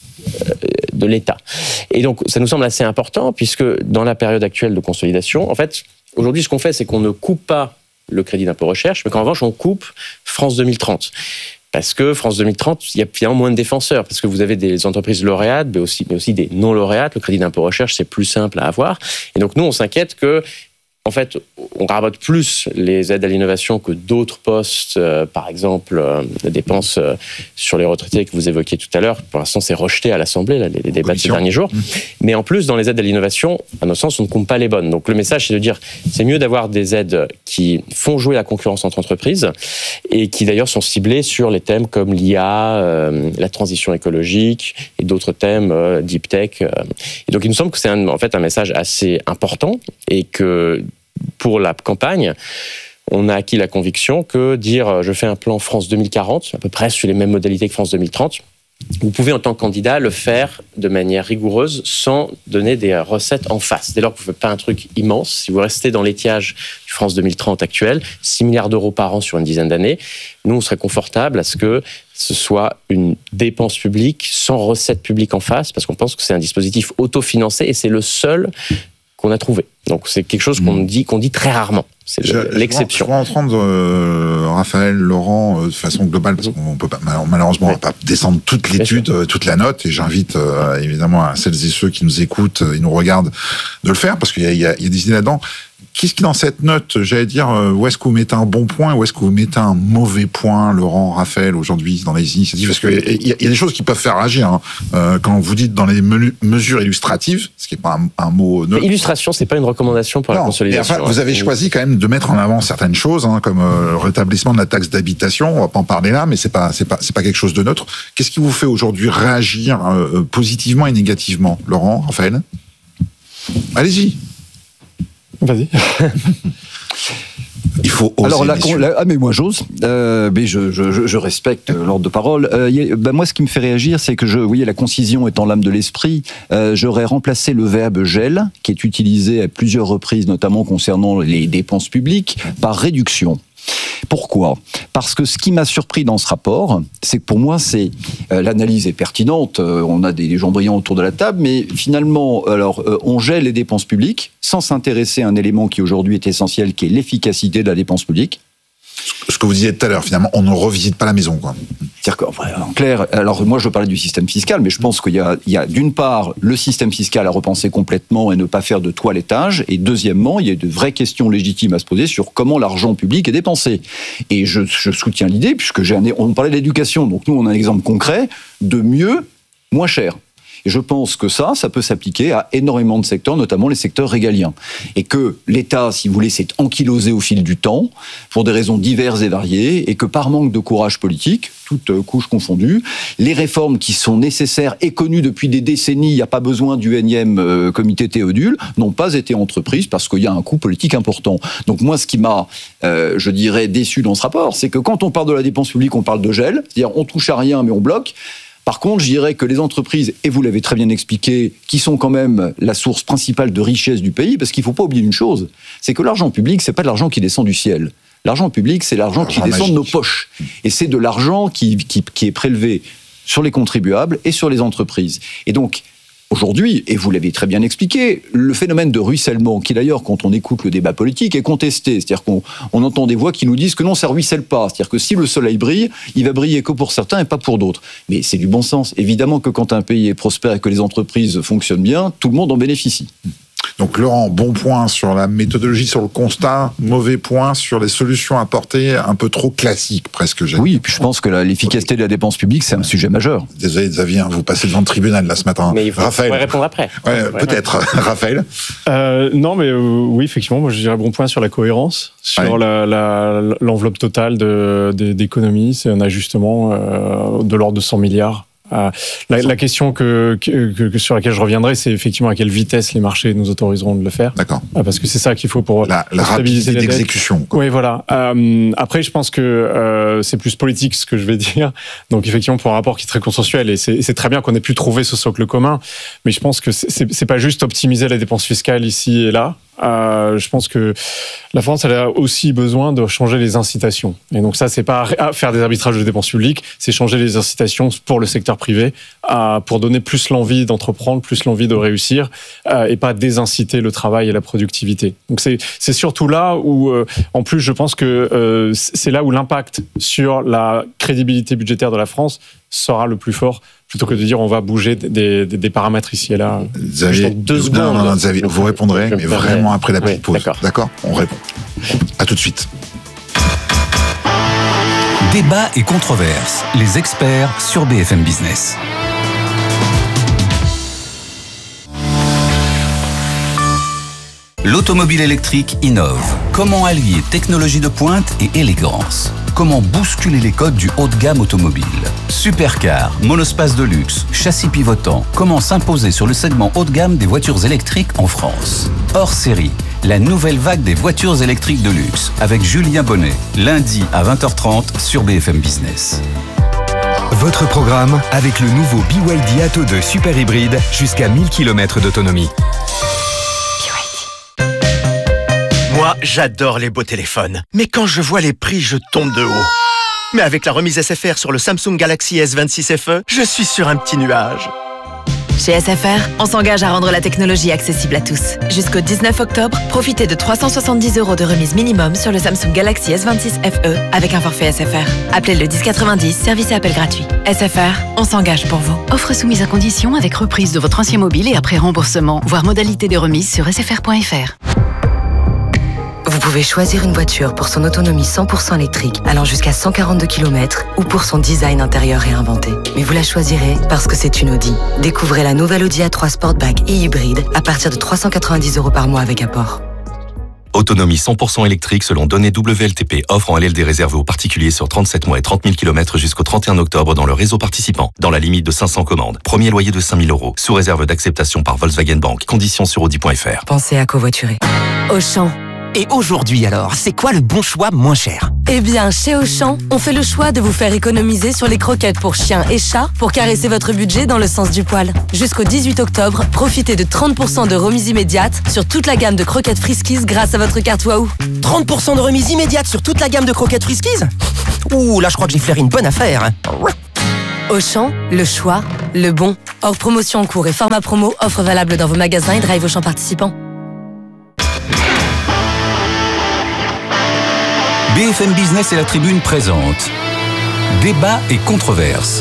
de l'État. Et donc, ça nous semble assez important, puisque dans la période actuelle de consolidation, en fait, aujourd'hui, ce qu'on fait, c'est qu'on ne coupe pas le crédit d'impôt recherche, mais qu'en revanche, on coupe France deux mille trente. Parce que France deux mille trente, il y a finalement moins de défenseurs, parce que vous avez des entreprises lauréates, mais aussi, mais aussi des non lauréates. Le crédit d'impôt recherche, c'est plus simple à avoir. Et donc nous, on s'inquiète que, en fait, on rabote plus les aides à l'innovation que d'autres postes, euh, par exemple, euh, les dépenses euh, sur les retraités que vous évoquiez tout à l'heure. Pour l'instant, c'est rejeté à l'Assemblée, là, les, les débats de ces derniers jours. Mmh. Mais en plus, dans les aides à l'innovation, à notre sens, on ne compte pas les bonnes. Donc le message, c'est de dire, c'est mieux d'avoir des aides qui font jouer la concurrence entre entreprises et qui d'ailleurs sont ciblées sur les thèmes comme l'I A, euh, la transition écologique et d'autres thèmes, euh, deep tech. Euh. Et donc il nous semble que c'est un, en fait un message assez important et que pour la campagne, on a acquis la conviction que dire je fais un plan France deux mille quarante, à peu près sur les mêmes modalités que France deux mille trente, vous pouvez en tant que candidat le faire de manière rigoureuse sans donner des recettes en face. Dès lors que vous ne faites pas un truc immense, si vous restez dans l'étiage du France deux mille trente actuel, six milliards d'euros par an sur une dizaine d'années, nous on serait confortable à ce que ce soit une dépense publique sans recettes publiques en face, parce qu'on pense que c'est un dispositif autofinancé et c'est le seul qu'on a trouvé. Donc c'est quelque chose qu'on dit, qu'on dit très rarement. C'est le, l'exception.
Je vais entendre euh, Raphaël, Laurent, euh, de façon globale, parce qu'on peut pas, malheureusement, on va pas descendre toute l'étude, euh, toute la note, et j'invite euh, évidemment à celles et ceux qui nous écoutent euh, et nous regardent de le faire, parce qu'il y a, il y a, il y a des idées là-dedans. qu'est-ce qui, dans cette note, j'allais dire, où est-ce que vous mettez un bon point, où est-ce que vous mettez un mauvais point, Laurent, Raphaël, aujourd'hui, dans les initiatives? Parce qu'il y, y a des choses qui peuvent faire réagir. Hein. Euh, quand vous dites dans les menu- mesures illustratives, ce qui n'est pas un, un mot neutre.
Illustration, c'est pas une recommandation pour non, la consolidation.
Enfin, vous avez choisi quand même de mettre en avant certaines choses, hein, comme euh, le rétablissement de la taxe d'habitation. On va pas en parler là, mais c'est pas, c'est pas, c'est pas quelque chose de neutre. Qu'est-ce qui vous fait aujourd'hui réagir euh, positivement et négativement, Laurent, Raphaël? Allez-y.
Vas-y.
Il faut oser.
Alors, la, la, ah, mais moi j'ose, euh, mais je, je, je respecte l'ordre de parole. Euh, y a, ben moi, ce qui me fait réagir, c'est que je, vous voyez, la concision étant l'âme de l'esprit, euh, j'aurais remplacé le verbe gel, qui est utilisé à plusieurs reprises, notamment concernant les dépenses publiques, par réduction. Pourquoi ? Parce que ce qui m'a surpris dans ce rapport, c'est que pour moi, c'est euh, l'analyse est pertinente. Euh, on a des, des gens brillants autour de la table, mais finalement, alors euh, on gèle les dépenses publiques sans s'intéresser à un élément qui aujourd'hui est essentiel, qui est l'efficacité de la dépense publique.
Ce que vous disiez tout à l'heure, finalement, on ne revisite pas la maison, quoi.
C'est-à-dire qu'en clair, alors moi je parlais du système fiscal, mais je pense qu'il y a, il y a d'une part le système fiscal à repenser complètement et ne pas faire de toilettage, et deuxièmement, il y a de vraies questions légitimes à se poser sur comment l'argent public est dépensé. Et je, je soutiens l'idée, puisque j'ai un, on parlait de l'éducation, donc nous on a un exemple concret de mieux, moins cher. Et je pense que ça, ça peut s'appliquer à énormément de secteurs, notamment les secteurs régaliens. Et que l'État, si vous voulez, s'est ankylosé au fil du temps, pour des raisons diverses et variées, et que par manque de courage politique, toutes couches confondues, les réformes qui sont nécessaires et connues depuis des décennies, il n'y a pas besoin du énième euh, comité Théodule, n'ont pas été entreprises parce qu'il y a un coût politique important. Donc moi, ce qui m'a, euh, je dirais, déçu dans ce rapport, c'est que quand on parle de la dépense publique, on parle de gel, c'est-à-dire on touche à rien mais on bloque. Par contre, je dirais que les entreprises, et vous l'avez très bien expliqué, qui sont quand même la source principale de richesse du pays, parce qu'il ne faut pas oublier une chose, c'est que l'argent public, ce n'est pas de l'argent qui descend du ciel. L'argent public, c'est l'argent, l'argent qui descend magique. de nos poches. Et c'est de l'argent qui, qui, qui est prélevé sur les contribuables et sur les entreprises. Et donc, aujourd'hui, et vous l'avez très bien expliqué, le phénomène de ruissellement, qui d'ailleurs, quand on écoute le débat politique, est contesté. C'est-à-dire qu'on on entend des voix qui nous disent que non, ça ruisselle pas. C'est-à-dire que si le soleil brille, il va briller que pour certains et pas pour d'autres. Mais c'est du bon sens. Évidemment que quand un pays est prospère et que les entreprises fonctionnent bien, tout le monde en bénéficie.
Donc Laurent, bon point sur la méthodologie, sur le constat, mauvais point sur les solutions apportées, un peu trop classiques presque.
Oui, et puis je pense que la, l'efficacité de la dépense publique, c'est un sujet majeur.
Désolé Xavier, vous passez devant le tribunal là ce matin.
Mais il faut,
Raphaël.
faut répondre après.
Ouais, ouais. Peut-être. Raphaël.
Euh, non, mais euh, oui, effectivement, moi je dirais bon point sur la cohérence, sur ouais. la, la, l'enveloppe totale de, de, d'économie, c'est un ajustement euh, de l'ordre de cent milliards. Euh, la, la question que, que, que sur laquelle je reviendrai, c'est effectivement à quelle vitesse les marchés nous autoriseront de le faire.
D'accord.
Euh, parce que c'est ça qu'il faut pour
la, la
pour stabiliser
rapidité d'exécution. Quoi.
Oui, voilà. Euh, après, je pense que euh, c'est plus politique ce que je vais dire. Donc, effectivement, pour un rapport qui est très consensuel, et c'est, c'est très bien qu'on ait pu trouver ce socle commun. Mais je pense que c'est, c'est, c'est pas juste optimiser la dépense fiscale ici et là. Euh, je pense que la France, elle a aussi besoin de changer les incitations. Et donc ça, c'est pas faire des arbitrages de dépenses publiques, c'est changer les incitations pour le secteur privé, euh, pour donner plus l'envie d'entreprendre, plus l'envie de réussir, euh, et pas désinciter le travail et la productivité. Donc c'est c'est surtout là où, euh, en plus, je pense que euh, c'est là où l'impact sur la crédibilité budgétaire de la France sera le plus fort, plutôt que de dire on va bouger des, des, des paramètres ici et là.
Xavier, deux secondes. Non, non, non, Xavier, vous répondrez, mais vraiment après la petite oui, pause. D'accord. d'accord On répond. À tout de suite.
Débat et controverses. Les experts sur B F M Business. L'automobile électrique innove. Comment allier technologie de pointe et élégance ? Comment bousculer les codes du haut de gamme automobile ? Supercar, monospace de luxe, châssis pivotant. Comment s'imposer sur le segment haut de gamme des voitures électriques en France ? Hors série, la nouvelle vague des voitures électriques de luxe avec Julien Bonnet, lundi à vingt heures trente sur B F M Business.
Votre programme avec le nouveau B Y D Atto deux super hybride jusqu'à mille kilomètres d'autonomie.
Moi, j'adore les beaux téléphones. Mais quand je vois les prix, je tombe de haut. Mais avec la remise S F R sur le Samsung Galaxy S vingt-six F E, je suis sur un petit nuage.
Chez S F R, on s'engage à rendre la technologie accessible à tous. Jusqu'au dix-neuf octobre, profitez de trois cent soixante-dix euros de remise minimum sur le Samsung Galaxy S vingt-six F E avec un forfait S F R. Appelez le dix quatre-vingt-dix, service et appel gratuit. S F R, on s'engage pour vous.
Offre soumise à condition avec reprise de votre ancien mobile et après remboursement. Voir modalité des remises sur s f r point f r.
pouvez choisir une voiture pour son autonomie cent pour cent électrique allant jusqu'à cent quarante-deux kilomètres ou pour son design intérieur réinventé. Mais vous la choisirez parce que c'est une Audi. Découvrez la nouvelle Audi A trois Sportback et hybride à partir de trois cent quatre-vingt-dix euros par mois avec apport.
Autonomie cent pour cent électrique selon données W L T P. Offre en L L D réservée aux particuliers sur trente-sept mois et trente mille kilomètres jusqu'au trente et un octobre dans le réseau participant. Dans la limite de cinq cents commandes. Premier loyer de cinq mille euros. Sous réserve d'acceptation par Volkswagen Bank. Conditions sur audi point f r.
Pensez à covoiturer. Auchan.
Et aujourd'hui alors, c'est quoi le bon choix moins cher ?
Eh bien, chez Auchan, on fait le choix de vous faire économiser sur les croquettes pour chiens et chats pour caresser votre budget dans le sens du poil. Jusqu'au dix-huit octobre, profitez de trente pour cent de remise immédiate sur toute la gamme de croquettes Friskies grâce à votre carte Waouh.
trente pour cent de remise immédiate sur toute la gamme de croquettes Friskies ? Ouh, là je crois que j'ai flairé une bonne affaire.
Auchan, le choix, le bon. Hors promotion en cours et format promo, offre valable dans vos magasins et drive Auchan participants.
B F M Business et la Tribune présentent Débat et controverses.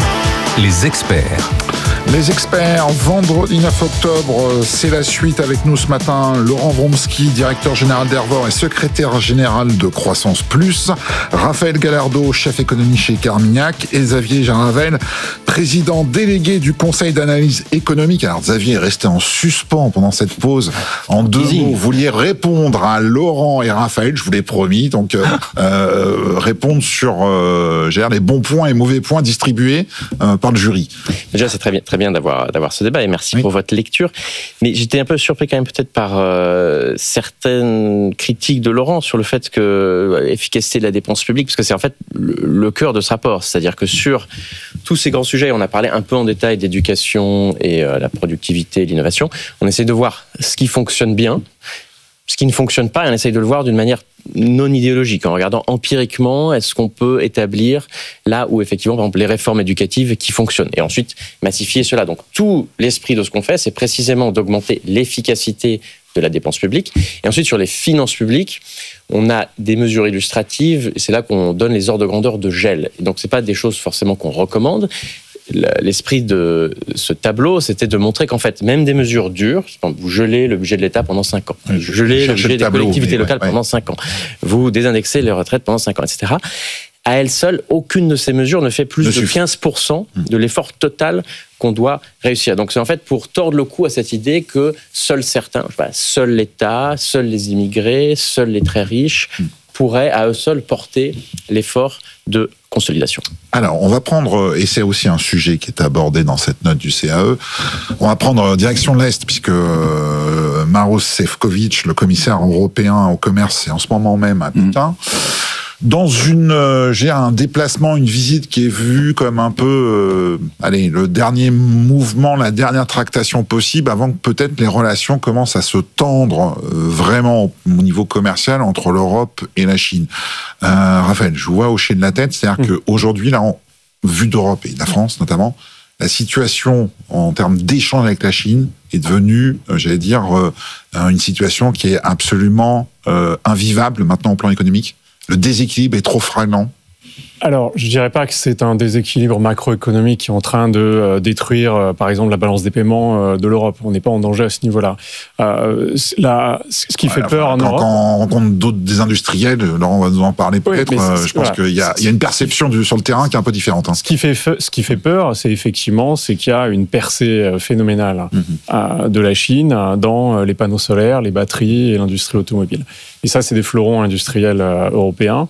Les experts.
Les experts, vendredi neuf octobre, c'est la suite avec nous ce matin. Laurent Wromski, directeur général d'Hervor et secrétaire général de Croissance Plus. Raphaël Gallardo, chef économie chez Carmignac. Et Xavier Jarravel, président délégué du Conseil d'analyse économique. Alors Xavier est resté en suspens pendant cette pause. En deux Easy. mots, vous vouliez répondre à Laurent et Raphaël, je vous l'ai promis. Donc euh, euh, répondre sur euh, les bons points et mauvais points distribués euh, par le jury.
Déjà, c'est très bien. Très bien d'avoir d'avoir ce débat et merci oui. pour votre lecture. Mais j'étais un peu surpris quand même peut-être par euh, certaines critiques de Laurent sur le fait que euh, l'efficacité de la dépense publique, parce que c'est en fait le, le cœur de ce rapport, c'est-à-dire que sur tous ces grands sujets, on a parlé un peu en détail d'éducation et euh, la productivité, l'innovation. On essaie de voir ce qui fonctionne bien, ce qui ne fonctionne pas, et on essaye de le voir d'une manière non idéologique, en regardant empiriquement, est-ce qu'on peut établir là où effectivement, par exemple, les réformes éducatives qui fonctionnent, et ensuite massifier cela. Donc tout l'esprit de ce qu'on fait, c'est précisément d'augmenter l'efficacité de la dépense publique. Et ensuite, sur les finances publiques, on a des mesures illustratives, et c'est là qu'on donne les ordres de grandeur de gel. Et donc c'est pas des choses forcément qu'on recommande. L'esprit de ce tableau, c'était de montrer qu'en fait, même des mesures dures, vous gelez le budget de l'État pendant cinq ans, vous gelez le budget le tableau, des collectivités locales ouais, pendant ouais. cinq ans, vous désindexez les retraites pendant cinq ans, et cetera. À elle seule, aucune de ces mesures ne fait plus ne de quinze pour cent de l'effort total qu'on doit réussir. Donc c'est en fait pour tordre le cou à cette idée que seuls certains, enfin, seul l'État, seuls les immigrés, seuls les très riches pourraient à eux seuls porter l'effort de consolidation.
Alors, on va prendre, et c'est aussi un sujet qui est abordé dans cette note du C A E, on va prendre direction de l'Est, puisque euh, Maroš Šefčovič, le commissaire européen au commerce, est en ce moment même à Pékin. Mmh. Dans une, euh, j'ai un déplacement, une visite qui est vue comme un peu, euh, allez, le dernier mouvement, la dernière tractation possible, avant que peut-être les relations commencent à se tendre euh, vraiment au niveau commercial entre l'Europe et la Chine. Euh, Raphaël, je vous vois hocher de la tête, c'est-à-dire mmh. qu'aujourd'hui, là, en vue d'Europe et de la France notamment, la situation en termes d'échange avec la Chine est devenue, euh, j'allais dire, euh, une situation qui est absolument euh, invivable maintenant au plan économique. Le déséquilibre est trop fragment.
Alors, je dirais pas que c'est un déséquilibre macroéconomique qui est en train de euh, détruire, euh, par exemple, la balance des paiements euh, de l'Europe. On n'est pas en danger à ce niveau-là. Euh, là, ce qui ouais, fait peur en
quand,
Europe...
Quand on rencontre d'autres des industriels, Laurent va nous en parler peut-être, oui, euh, je pense voilà. qu'il y a, il y a une perception du, sur le terrain qui est un peu différente. Hein.
Ce qui fait, ce qui fait peur, c'est effectivement c'est qu'il y a une percée phénoménale mm-hmm. de la Chine dans les panneaux solaires, les batteries et l'industrie automobile. Et ça, c'est des fleurons industriels européens.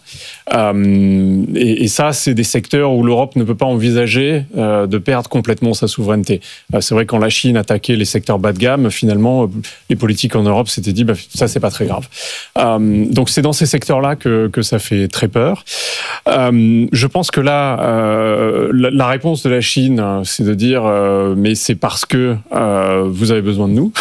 Euh, et, et ça, c'est des secteurs où l'Europe ne peut pas envisager euh, de perdre complètement sa souveraineté. Euh, c'est vrai que quand la Chine attaquait les secteurs bas de gamme, finalement, les politiques en Europe s'étaient dit, bah, ça, c'est pas très grave. Euh, donc, c'est dans ces secteurs-là que, que ça fait très peur. Euh, je pense que là, euh, la, la réponse de la Chine, c'est de dire, euh, mais c'est parce que euh, vous avez besoin de nous.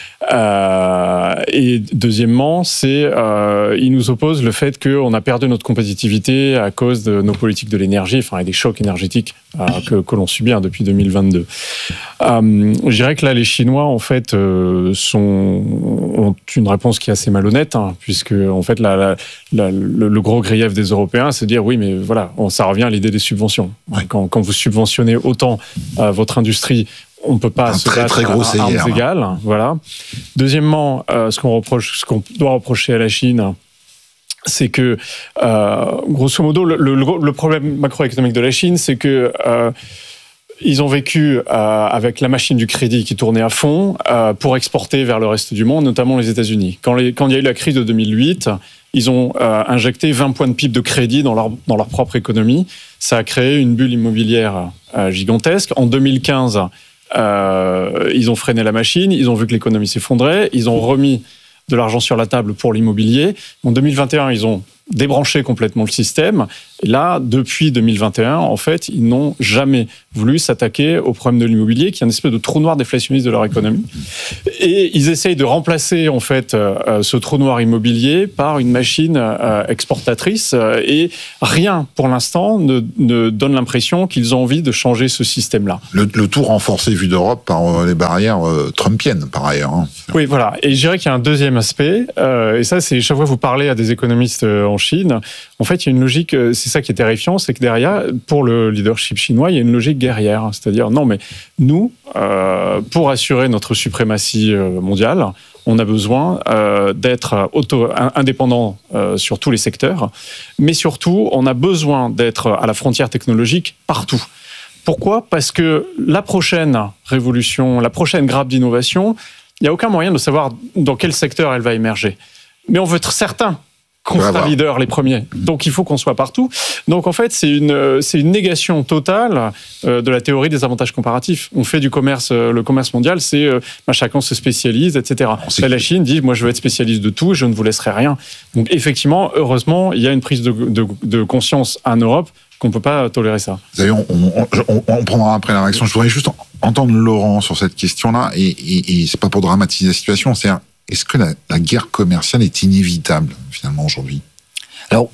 Euh, et deuxièmement, c'est euh, il nous oppose le fait qu'on a perdu notre compétitivité à cause de nos politiques de l'énergie, enfin et des chocs énergétiques euh, que, que l'on subit hein, depuis deux mille vingt-deux. Euh, je dirais que là, les Chinois en fait euh, sont ont une réponse qui est assez malhonnête, hein, puisque en fait la, la, la, le, le gros grief des Européens, c'est de dire oui, mais voilà, on, ça revient à l'idée des subventions. Ouais. Quand, quand vous subventionnez autant euh, votre industrie on ne peut pas
un
se
très,
battre
très gros
à armes égales. Voilà. Deuxièmement, euh, ce qu'on reproche, ce qu'on doit reprocher à la Chine, c'est que, euh, grosso modo, le, le, le problème macroéconomique de la Chine, c'est que euh, ils ont vécu euh, avec la machine du crédit qui tournait à fond euh, pour exporter vers le reste du monde, notamment les États-Unis. Quand, les, quand il y a eu la crise de deux mille huit, ils ont euh, injecté vingt points de P I B de crédit dans leur, dans leur propre économie. Ça a créé une bulle immobilière euh, gigantesque. En deux mille quinze, euh, ils ont freiné la machine, ils ont vu que l'économie s'effondrait, ils ont remis de l'argent sur la table pour l'immobilier. En deux mille vingt et un, ils ont débranché complètement le système. Et là, depuis deux mille vingt et un, en fait, ils n'ont jamais voulu s'attaquer au problème de l'immobilier, qui est une espèce de trou noir déflationniste de leur économie. Et ils essayent de remplacer, en fait, euh, ce trou noir immobilier par une machine euh, exportatrice. Euh, et rien, pour l'instant, ne, ne donne l'impression qu'ils ont envie de changer ce système-là.
Le, le tout renforcé vu d'Europe par euh, les barrières euh, trumpiennes, par ailleurs. Hein.
Oui, voilà. Et je dirais qu'il y a un deuxième aspect. Euh, et ça, c'est chaque fois que vous parlez à des économistes euh, en Chine, en fait, il y a une logique, c'est ça qui est terrifiant, c'est que derrière, pour le leadership chinois, il y a une logique guerrière. C'est-à-dire, non, mais nous, euh, pour assurer notre suprématie mondiale, on a besoin euh, d'être auto, indépendant euh, sur tous les secteurs, mais surtout, on a besoin d'être à la frontière technologique partout. Pourquoi ? Parce que la prochaine révolution, la prochaine grappe d'innovation, il n'y a aucun moyen de savoir dans quel secteur elle va émerger. Mais on veut être certain qu'on sera leader les premiers. Donc il faut qu'on soit partout. Donc en fait, c'est une, c'est une négation totale euh, de la théorie des avantages comparatifs. On fait du commerce, euh, le commerce mondial, c'est euh, bah, chacun se spécialise, et cetera. Là, la Chine dit, moi je veux être spécialiste de tout, je ne vous laisserai rien. Donc effectivement, heureusement, il y a une prise de, de, de conscience en Europe qu'on ne peut pas tolérer ça.
Vous savez, on, on, on, on prendra après la réaction. Je voudrais juste entendre Laurent sur cette question-là, et, et, et c'est pas pour dramatiser la situation, c'est un est-ce que la, la guerre commerciale est inévitable, finalement, aujourd'hui ?
Alors,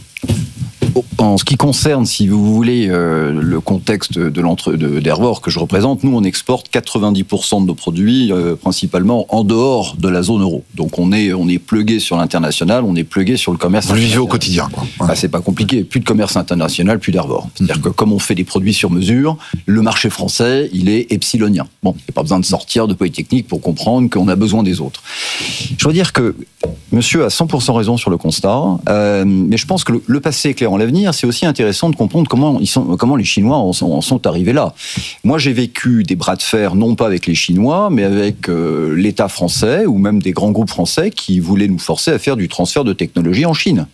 en ce qui concerne, si vous voulez, euh, le contexte de l'entre, de, d'Airwork que je représente, nous, on exporte quatre-vingt-dix pour cent de nos produits, euh, principalement en dehors de la zone euro. Donc, on est, on est plugué sur l'international, on est plugué sur le commerce.
Vous le vivez au quotidien, quoi. Ouais.
Bah, c'est pas compliqué. Plus de commerce international, plus d'Airwork. C'est-à-dire mmh. que comme on fait des produits sur mesure, le marché français, il est epsilonien. Bon, il n'y a pas besoin de sortir de Polytechnique pour comprendre qu'on a besoin des autres. Je dois dire que monsieur a cent pour cent raison sur le constat, euh, mais je pense que le, le passé éclairant l'avenir, c'est aussi intéressant de comprendre comment, ils sont, comment les Chinois en sont, en sont arrivés là. Moi, j'ai vécu des bras de fer, non pas avec les Chinois, mais avec euh, l'État français, ou même des grands groupes français qui voulaient nous forcer à faire du transfert de technologie en Chine.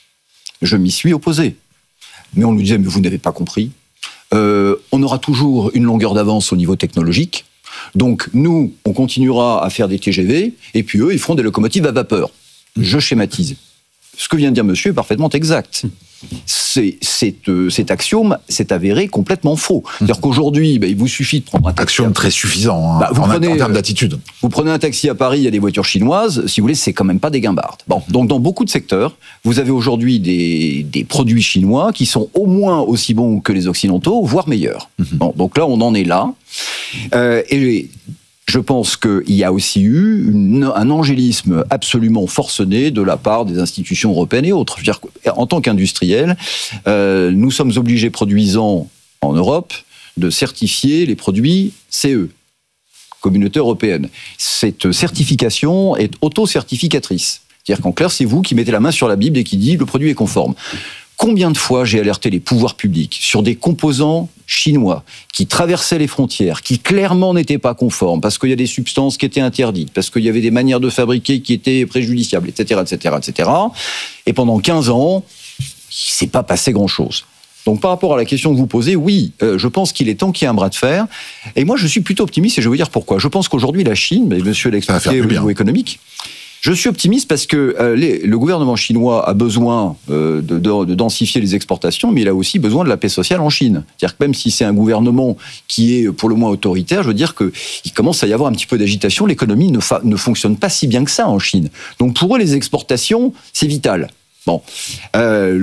Je m'y suis opposé. Mais on nous disait, mais vous n'avez pas compris. Euh, on aura toujours une longueur d'avance au niveau technologique. Donc, nous, on continuera à faire des T G V, et puis eux, ils feront des locomotives à vapeur. Je schématise. Ce que vient de dire monsieur est parfaitement exact. C'est, c'est, euh, cet axiome s'est avéré complètement faux. C'est-à-dire qu'aujourd'hui, bah, il vous suffit de prendre un taxi.
Axiome très suffisant hein, bah, vous en, prenez, en termes d'attitude.
Vous prenez un taxi à Paris, il y a des voitures chinoises, si vous voulez, c'est quand même pas des guimbardes. Bon, donc dans beaucoup de secteurs, vous avez aujourd'hui des, des produits chinois qui sont au moins aussi bons que les occidentaux, voire meilleurs. Mm-hmm. Bon, donc là, on en est là. Euh, et je pense qu'il y a aussi eu une, un angélisme absolument forcené de la part des institutions européennes et autres. Je veux dire, en tant qu'industriels, euh, nous sommes obligés, produisant en Europe, de certifier les produits C E, Communauté européenne. Cette certification est auto-certificatrice. C'est-à-dire qu'en clair, c'est vous qui mettez la main sur la Bible et qui dit le produit est conforme. Combien de fois j'ai alerté les pouvoirs publics sur des composants chinois qui traversaient les frontières, qui clairement n'étaient pas conformes, parce qu'il y a des substances qui étaient interdites, parce qu'il y avait des manières de fabriquer qui étaient préjudiciables, et cetera, et cetera, et cetera. Et pendant quinze ans, il ne s'est pas passé grand-chose. Donc par rapport à la question que vous posez, oui, euh, je pense qu'il est temps qu'il y ait un bras de fer. Et moi, je suis plutôt optimiste et je vais vous dire pourquoi. Je pense qu'aujourd'hui, la Chine, mais monsieur l'a expliqué au niveau économique, je suis optimiste parce que euh, les, le gouvernement chinois a besoin euh, de, de, de densifier les exportations, mais il a aussi besoin de la paix sociale en Chine. C'est-à-dire que même si c'est un gouvernement qui est pour le moins autoritaire, je veux dire qu'il commence à y avoir un petit peu d'agitation. L'économie ne, fa- ne fonctionne pas si bien que ça en Chine. Donc pour eux, les exportations, c'est vital. Bon, euh,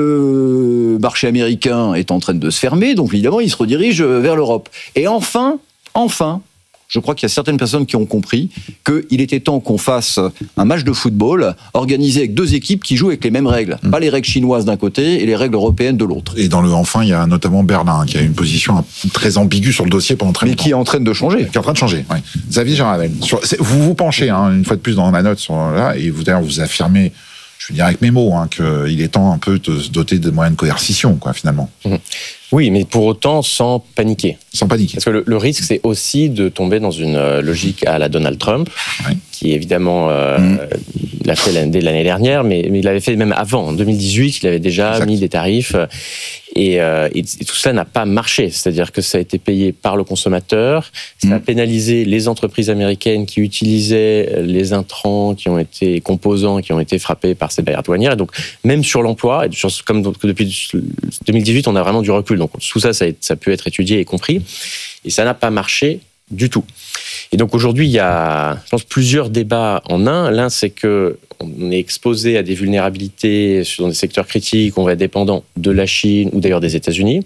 le marché américain est en train de se fermer, donc évidemment, il se redirige vers l'Europe. Et enfin, enfin, je crois qu'il y a certaines personnes qui ont compris qu'il était temps qu'on fasse un match de football organisé avec deux équipes qui jouent avec les mêmes règles. Mmh. Pas les règles chinoises d'un côté et les règles européennes de l'autre.
Et dans le enfin, il y a notamment Berlin qui a une position très ambiguë sur le dossier pendant très
Mais
longtemps.
Mais qui est en train de changer.
Qui est en train de changer, oui. Xavier Jaravel, sur, vous vous penchez hein, une fois de plus dans ma note sur là, et vous d'ailleurs vous affirmez, je veux dire avec mes mots, hein, qu'il est temps un peu de se doter de moyens de coercition, quoi, finalement.
Mmh. Oui, mais pour autant sans paniquer.
Sans paniquer.
Parce que le, le risque, c'est aussi de tomber dans une euh, logique à la Donald Trump, oui. qui évidemment euh, mmh. l'a fait dès l'année dernière, mais, mais il l'avait fait même avant. En deux mille dix-huit, il avait déjà exact. mis des tarifs. Et, euh, et, et tout ça n'a pas marché. C'est-à-dire que ça a été payé par le consommateur, ça mmh. a pénalisé les entreprises américaines qui utilisaient les intrants, qui ont été composants, qui ont été frappés par ces barrières douanières. Et donc, même sur l'emploi, et sur, comme donc, depuis deux mille dix-huit, on a vraiment du recul. Donc, tout ça, ça a, ça a pu être étudié et compris. Et ça n'a pas marché du tout. Et donc, aujourd'hui, il y a, je pense, plusieurs débats en un. L'un, c'est que on est exposé à des vulnérabilités dans des secteurs critiques, on va être dépendant de la Chine ou d'ailleurs des États-Unis.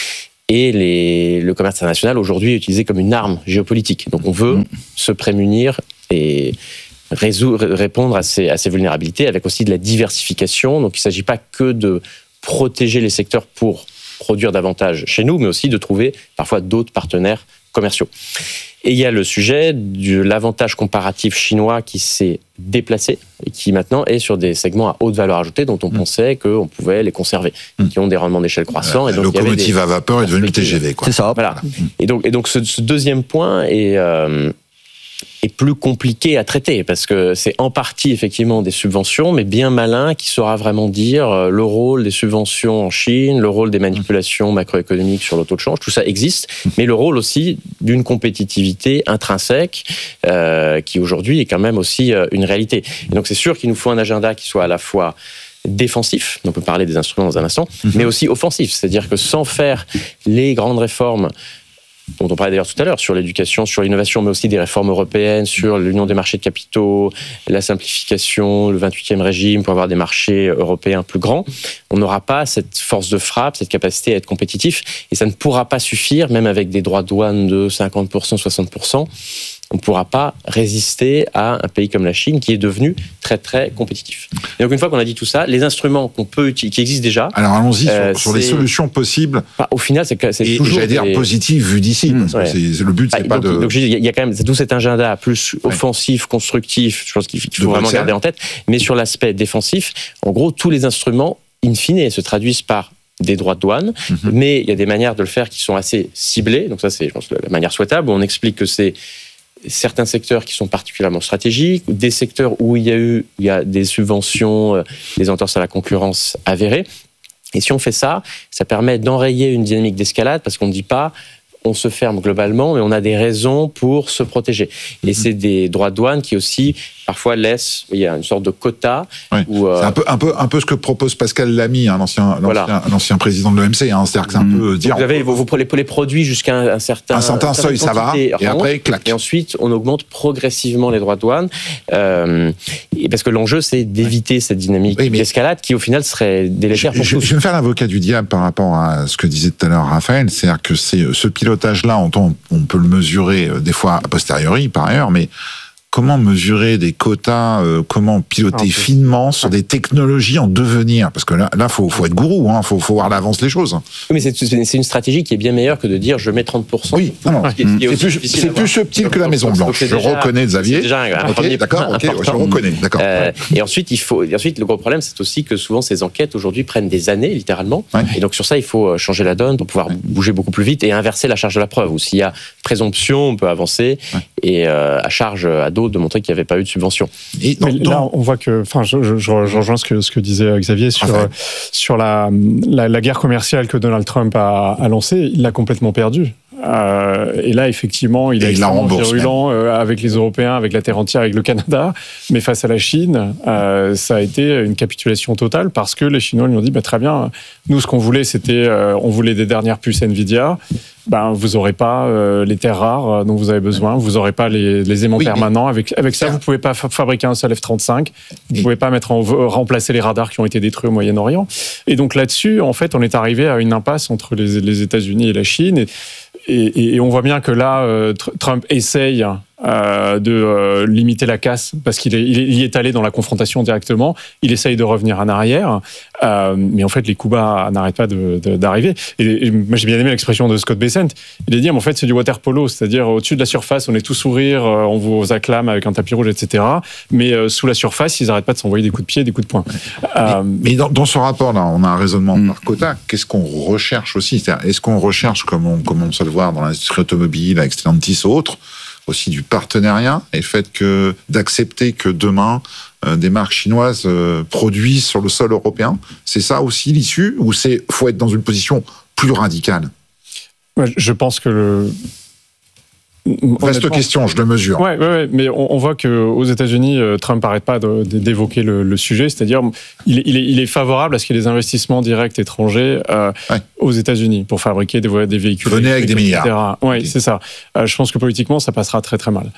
Et les, le commerce international, aujourd'hui, est utilisé comme une arme géopolitique. Donc, on veut mmh. se prémunir et résoudre, répondre à ces, à ces vulnérabilités avec aussi de la diversification. Donc, il ne s'agit pas que de protéger les secteurs pour produire davantage chez nous, mais aussi de trouver parfois d'autres partenaires commerciaux. Et il y a le sujet de l'avantage comparatif chinois qui s'est déplacé et qui maintenant est sur des segments à haute valeur ajoutée dont on mmh. pensait qu'on pouvait les conserver, mmh. qui ont des rendements d'échelle croissants.
La
et donc
locomotive à vapeur est devenue le T G V. Quoi.
C'est ça.
Voilà. Mmh. Et donc, et donc ce, ce deuxième point est... Euh, est plus compliqué à traiter parce que c'est en partie effectivement des subventions, mais bien malin qui saura vraiment dire le rôle des subventions en Chine, le rôle des manipulations macroéconomiques sur le taux de change, tout ça existe, mais le rôle aussi d'une compétitivité intrinsèque euh, qui aujourd'hui est quand même aussi euh, une réalité. Et donc c'est sûr qu'il nous faut un agenda qui soit à la fois défensif, on peut parler des instruments dans un instant, mmh. mais aussi offensif, c'est-à-dire que sans faire les grandes réformes dont on parlait d'ailleurs tout à l'heure, sur l'éducation, sur l'innovation, mais aussi des réformes européennes, sur l'union des marchés de capitaux, la simplification, le vingt-huitième régime pour avoir des marchés européens plus grands, on n'aura pas cette force de frappe, cette capacité à être compétitif, et ça ne pourra pas suffire, même avec des droits de douane de cinquante pour cent, soixante pour cent, on ne pourra pas résister à un pays comme la Chine qui est devenu très très compétitif. Et donc une fois qu'on a dit tout ça, les instruments qu'on peut utiliser, qui existent déjà...
Alors allons-y euh, sur, sur les solutions possibles.
Bah, au final, c'est, c'est
et
toujours...
j'allais dire des... positif vu d'ici. Mmh, parce ouais. que c'est, le but, c'est
bah,
pas
donc,
de...
Donc il y a quand même tout cet agenda plus offensif, ouais. constructif, je pense qu'il faut de vraiment garder en tête. Mais sur l'aspect défensif, en gros, tous les instruments, in fine, se traduisent par des droits de douane, mmh. mais il y a des manières de le faire qui sont assez ciblées. Donc ça, c'est, je pense, la manière souhaitable, où on explique que c'est certains secteurs qui sont particulièrement stratégiques, des secteurs où il y a eu il y a des subventions, des entorses à la concurrence avérées. Et si on fait ça, ça permet d'enrayer une dynamique d'escalade parce qu'on ne dit pas on se ferme globalement, mais on a des raisons pour se protéger. Et mmh. c'est des droits de douane qui aussi parfois laissent, il y a une sorte de quota.
Oui. Où, euh... C'est un peu, un, peu, un peu ce que propose Pascal Lamy, hein, l'ancien, voilà. l'ancien, l'ancien président de l'O M C. Hein, c'est-à-dire que c'est un mmh. peu dire...
Vous avez vous, vous, les, les produits jusqu'à un, un certain...
Un certain seuil, ça va, et après, clac.
Et ensuite, on augmente progressivement les droits de douane. Euh, et parce que l'enjeu, c'est d'éviter cette dynamique oui, d'escalade qui, au final, serait délétère pour
je,
tous.
Je vais me faire l'avocat du diable par rapport à ce que disait tout à l'heure Raphaël. C'est-à-dire que c'est, ce pilotage-là, on, on peut le mesurer des fois a posteriori, par ailleurs, mais... Comment mesurer des quotas, euh, comment piloter ah, finement sur des technologies en devenir? Parce que là, là, faut, faut être gourou, hein, faut, faut voir l'avance les choses.
Oui, mais c'est, c'est une stratégie qui est bien meilleure que de dire je mets trente pour cent.
Oui, non, non. C'est, c'est, plus, c'est plus subtil que la Maison Blanche. Je déjà, reconnais, Xavier. C'est déjà un, un okay, premier d'accord, ok, je reconnais, d'accord. Euh,
et ensuite, il faut, et ensuite, le gros problème, c'est aussi que souvent ces enquêtes aujourd'hui prennent des années, littéralement. Ouais. Et donc sur ça, il faut changer la donne pour pouvoir ouais. bouger beaucoup plus vite et inverser la charge de la preuve. Ou s'il y a présomption, on peut avancer ouais. et euh, à charge à d'autres de montrer qu'il n'y avait pas eu de subvention.
Et donc, là, on voit que, enfin, je, je, je rejoins ce que, ce que disait Xavier sur, enfin. sur la, la, la guerre commerciale que Donald Trump a, a lancée. Il l'a complètement perdue. Euh, et là, effectivement, il est extrêmement virulent euh, avec les Européens, avec la terre entière, avec le Canada. Mais face à la Chine, euh, ça a été une capitulation totale parce que les Chinois lui ont dit bah, très bien, nous, ce qu'on voulait, c'était euh, on voulait des dernières puces Nvidia. Ben, vous n'aurez pas euh, les terres rares dont vous avez besoin, vous n'aurez pas les, les aimants oui, permanents. Avec, avec ça, vous ne pouvez pas fa- fabriquer un seul F trente-cinq, vous ne pouvez pas mettre en, remplacer les radars qui ont été détruits au Moyen-Orient. Et donc là-dessus, en fait, on est arrivé à une impasse entre les, les États-Unis et la Chine. Et, et, et on voit bien que là, euh, Trump essaye euh, de euh, limiter la casse parce qu'il est, il est, il y est allé dans la confrontation directement. Il essaye de revenir en arrière, euh, mais en fait, les coups bas n'arrêtent pas de, de, d'arriver. Et, et moi, j'ai bien aimé l'expression de Scott Bessent. Il a dit, mais en fait, c'est du water polo, c'est-à-dire au-dessus de la surface, on est tous sourires, on vous acclame avec un tapis rouge, et cetera. Mais euh, sous la surface, ils n'arrêtent pas de s'envoyer des coups de pied, des coups de poing.
Euh, mais, mais dans, dans ce rapport-là, on a un raisonnement mm. par quota. Qu'est-ce qu'on recherche aussi ? C'est-à-dire, est-ce qu'on recherche, comme on commence à le voir dans l'industrie automobile, avec Stellantis ou autres, aussi du partenariat et le fait que d'accepter que demain euh, des marques chinoises euh, produisent sur le sol européen, c'est ça aussi l'issue, ou c'est faut être dans une position plus radicale ?
Je pense que le
Reste question, je le mesure.
Ouais, ouais, ouais, mais on, on voit qu'aux États-Unis, Trump n'arrête pas de, de, d'évoquer le, le sujet, c'est-à-dire il est, il, est, il est favorable à ce qu'il y ait des investissements directs étrangers euh, ouais. aux États-Unis pour fabriquer des, des véhicules.
Venez avec des milliards.
Oui, okay. c'est ça. Euh, je pense que politiquement, ça passera très très mal.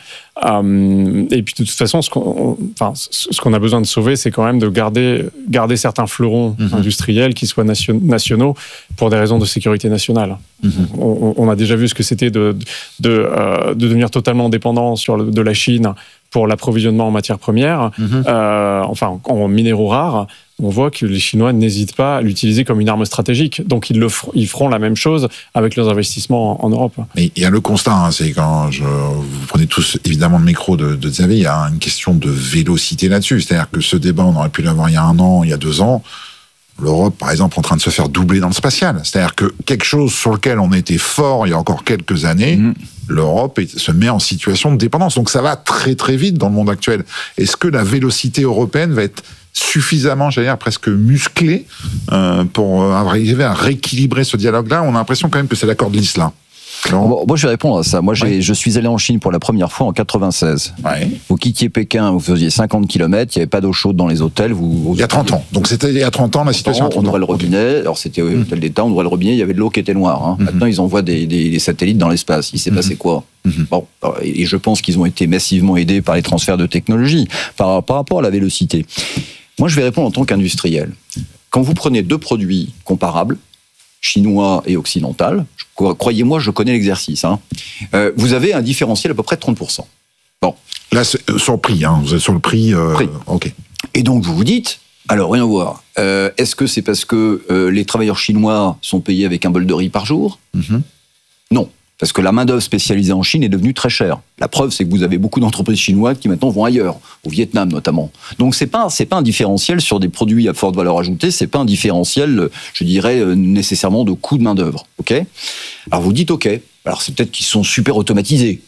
Euh, et puis de toute façon, ce qu'on, enfin, ce qu'on a besoin de sauver, c'est quand même de garder, garder certains fleurons mm-hmm. industriels qui soient nation, nationaux pour des raisons de sécurité nationale. Mm-hmm. On, on a déjà vu ce que c'était de, de, de euh, de devenir totalement dépendant sur le, de la Chine pour l'approvisionnement en matières premières, mmh. euh, enfin en minéraux rares. On voit que les Chinois n'hésitent pas à l'utiliser comme une arme stratégique. Donc ils, le f- ils feront la même chose avec leurs investissements en, en Europe.
Mais il y a le constat, hein, c'est quand je, vous prenez tous évidemment le micro de, de Xavier, il y a une question de vélocité là-dessus. C'est-à-dire que ce débat, on aurait pu l'avoir il y a un an, il y a deux ans. L'Europe, par exemple, en train de se faire doubler dans le spatial. C'est-à-dire que quelque chose sur lequel on était fort il y a encore quelques années, mmh. l'Europe est, se met en situation de dépendance. Donc ça va très très vite dans le monde actuel. Est-ce que la vélocité européenne va être suffisamment, j'allais dire, presque musclée euh, pour arriver à rééquilibrer ce dialogue-là ? On a l'impression quand même que c'est l'accord de l'Isla.
Bon, moi, je vais répondre à ça. Moi, j'ai, ouais. je suis allé en Chine pour la première fois en quatre-vingt-seize.
Ouais.
Vous quittiez Pékin, vous faisiez cinquante kilomètres, il n'y avait pas d'eau chaude dans les hôtels. Vous,
il y a trente ans. Donc, c'était il y a trente ans, la situation.
On ouvrait le robinet. Alors, c'était au hôtel d'État, on ouvrait le robinet, il y avait de l'eau qui était noire. Hein. Mm-hmm. Maintenant, ils envoient des, des, des satellites dans l'espace. Il s'est mm-hmm. passé quoi ? Mm-hmm. Bon, et je pense qu'ils ont été massivement aidés par les transferts de technologie, par, par rapport à la vélocité. Moi, je vais répondre en tant qu'industriel. Quand vous prenez deux produits comparables, chinois et occidental, croyez-moi, je connais l'exercice. Hein. Euh, vous avez un différentiel à peu près de trente pour cent. Bon.
Là, c'est sur le prix, hein. Vous êtes sur le prix. Euh...
prix.
Ok.
Et donc, vous vous dites, alors, rien à voir. Euh, est-ce que c'est parce que euh, les travailleurs chinois sont payés avec un bol de riz par jour ? mm-hmm. Non. Parce que la main-d'œuvre spécialisée en Chine est devenue très chère. La preuve, c'est que vous avez beaucoup d'entreprises chinoises qui maintenant vont ailleurs, au Vietnam notamment. Donc c'est pas c'est pas un différentiel sur des produits à forte valeur ajoutée, c'est pas un différentiel, je dirais nécessairement de coût de main-d'œuvre. Ok ? Alors vous dites ok. Alors c'est peut-être qu'ils sont super automatisés.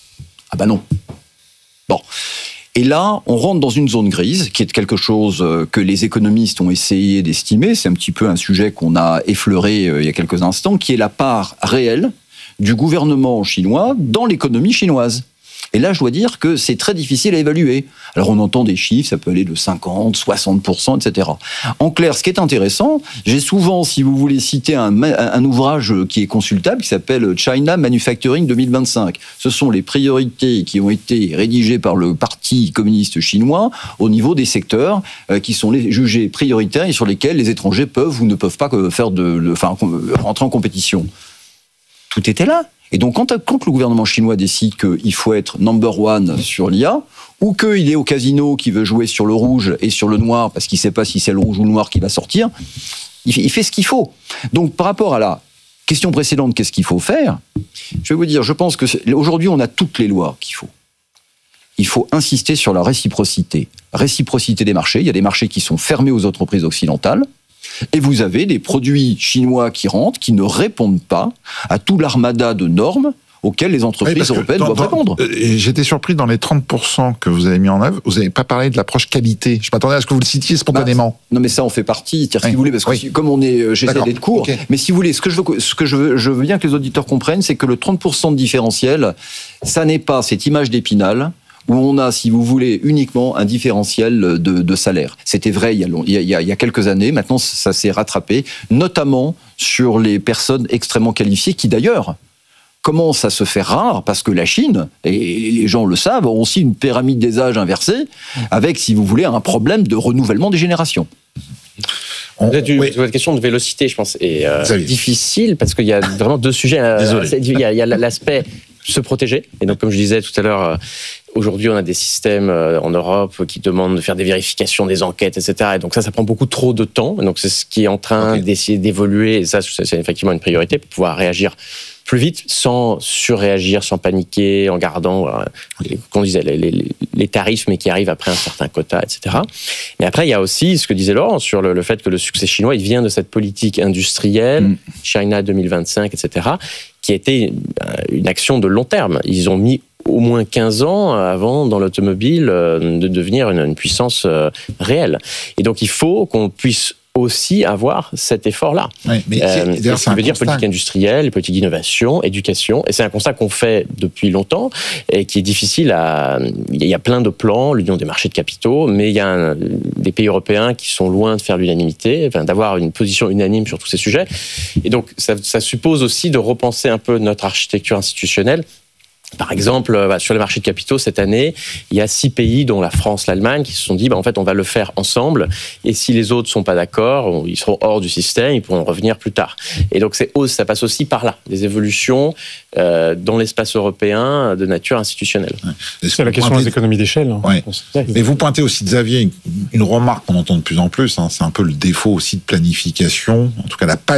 Ah ben non. Bon. Et là, on rentre dans une zone grise, qui est quelque chose que les économistes ont essayé d'estimer. C'est un petit peu un sujet qu'on a effleuré il y a quelques instants, qui est la part réelle du gouvernement chinois dans l'économie chinoise. Et là, je dois dire que c'est très difficile à évaluer. Alors, on entend des chiffres, ça peut aller de cinquante, soixante pour cent, et cetera. En clair, ce qui est intéressant, j'ai souvent, si vous voulez citer un, un ouvrage qui est consultable, qui s'appelle China Manufacturing deux mille vingt-cinq. Ce sont les priorités qui ont été rédigées par le Parti communiste chinois au niveau des secteurs euh, qui sont les, jugés prioritaires et sur lesquels les étrangers peuvent ou ne peuvent pas faire de, de, enfin, rentrer en compétition. Tout était là. Et donc, quand, quand le gouvernement chinois décide qu'il faut être number one sur l'I A, ou qu'il est au casino qui veut jouer sur le rouge et sur le noir, parce qu'il ne sait pas si c'est le rouge ou le noir qui va sortir, il fait, il fait ce qu'il faut. Donc, par rapport à la question précédente, qu'est-ce qu'il faut faire ? Je vais vous dire, je pense que aujourd'hui, on a toutes les lois qu'il faut. Il faut insister sur la réciprocité. Réciprocité des marchés. Il y a des marchés qui sont fermés aux entreprises occidentales. Et vous avez des produits chinois qui rentrent, qui ne répondent pas à tout l'armada de normes auxquelles les entreprises oui, européennes dans, doivent dans, répondre.
Et j'étais surpris, dans les trente pour cent que vous avez mis en œuvre, vous n'avez pas parlé de l'approche qualité. Je m'attendais à ce que vous le citiez spontanément.
Bah, non, mais ça en fait partie, oui. si vous voulez, parce que oui. si, comme on est, j'essaie D'accord. d'être court, okay. mais si vous voulez, ce que, je veux, ce que je, veux, je veux bien que les auditeurs comprennent, c'est que le trente pour cent de différentiel, ça n'est pas cette image d'Épinal, où on a, si vous voulez, uniquement un différentiel de, de salaire. C'était vrai il y, a, il, y a, il y a quelques années, maintenant ça s'est rattrapé, notamment sur les personnes extrêmement qualifiées, qui d'ailleurs commencent à se faire rares, parce que la Chine, et les gens le savent, ont aussi une pyramide des âges inversée, avec, si vous voulez, un problème de renouvellement des générations.
On, oui. Votre question de vélocité, je pense, est euh, difficile parce qu'il y a vraiment deux sujets. Euh, il, y a, il y a l'aspect se protéger. Et donc, comme je disais tout à l'heure, euh, aujourd'hui, on a des systèmes euh, en Europe qui demandent de faire des vérifications, des enquêtes, et cetera. Et donc ça, ça prend beaucoup trop de temps. Et donc c'est ce qui est en train okay. d'essayer d'évoluer. Et ça, c'est effectivement une priorité pour pouvoir réagir plus vite, sans surréagir, sans paniquer, en gardant, euh, okay. qu'on disait, les, les, les tarifs, mais qui arrivent après un certain quota, et cetera. Mais après, il y a aussi ce que disait Laurent sur le, le fait que le succès chinois, il vient de cette politique industrielle, mm. China deux mille vingt-cinq, et cetera, qui a été une action de long terme. Ils ont mis au moins quinze ans avant, dans l'automobile, de devenir une, une puissance réelle. Et donc, il faut qu'on puisse aussi avoir cet effort-là. Oui, mais euh, c'est, ce qui veut dire constat. Politique industrielle, politique d'innovation, éducation. Et c'est un constat qu'on fait depuis longtemps et qui est difficile à... Il y a plein de plans, l'union des marchés de capitaux, mais il y a un, des pays européens qui sont loin de faire l'unanimité, enfin, d'avoir une position unanime sur tous ces sujets. Et donc, ça, ça suppose aussi de repenser un peu notre architecture institutionnelle. Par exemple, sur les marchés de capitaux, cette année, il y a six pays, dont la France, l'Allemagne, qui se sont dit, bah, en fait, on va le faire ensemble. Et si les autres ne sont pas d'accord, ils seront hors du système, ils pourront revenir plus tard. Et donc, c'est, ça passe aussi par là, des évolutions euh, dans l'espace européen de nature institutionnelle.
Ouais. C'est la question pointez... des économies d'échelle. Hein,
ouais. Mais vous pointez aussi, Xavier, une, une remarque qu'on entend de plus en plus, hein, c'est un peu le défaut aussi de planification, en tout cas la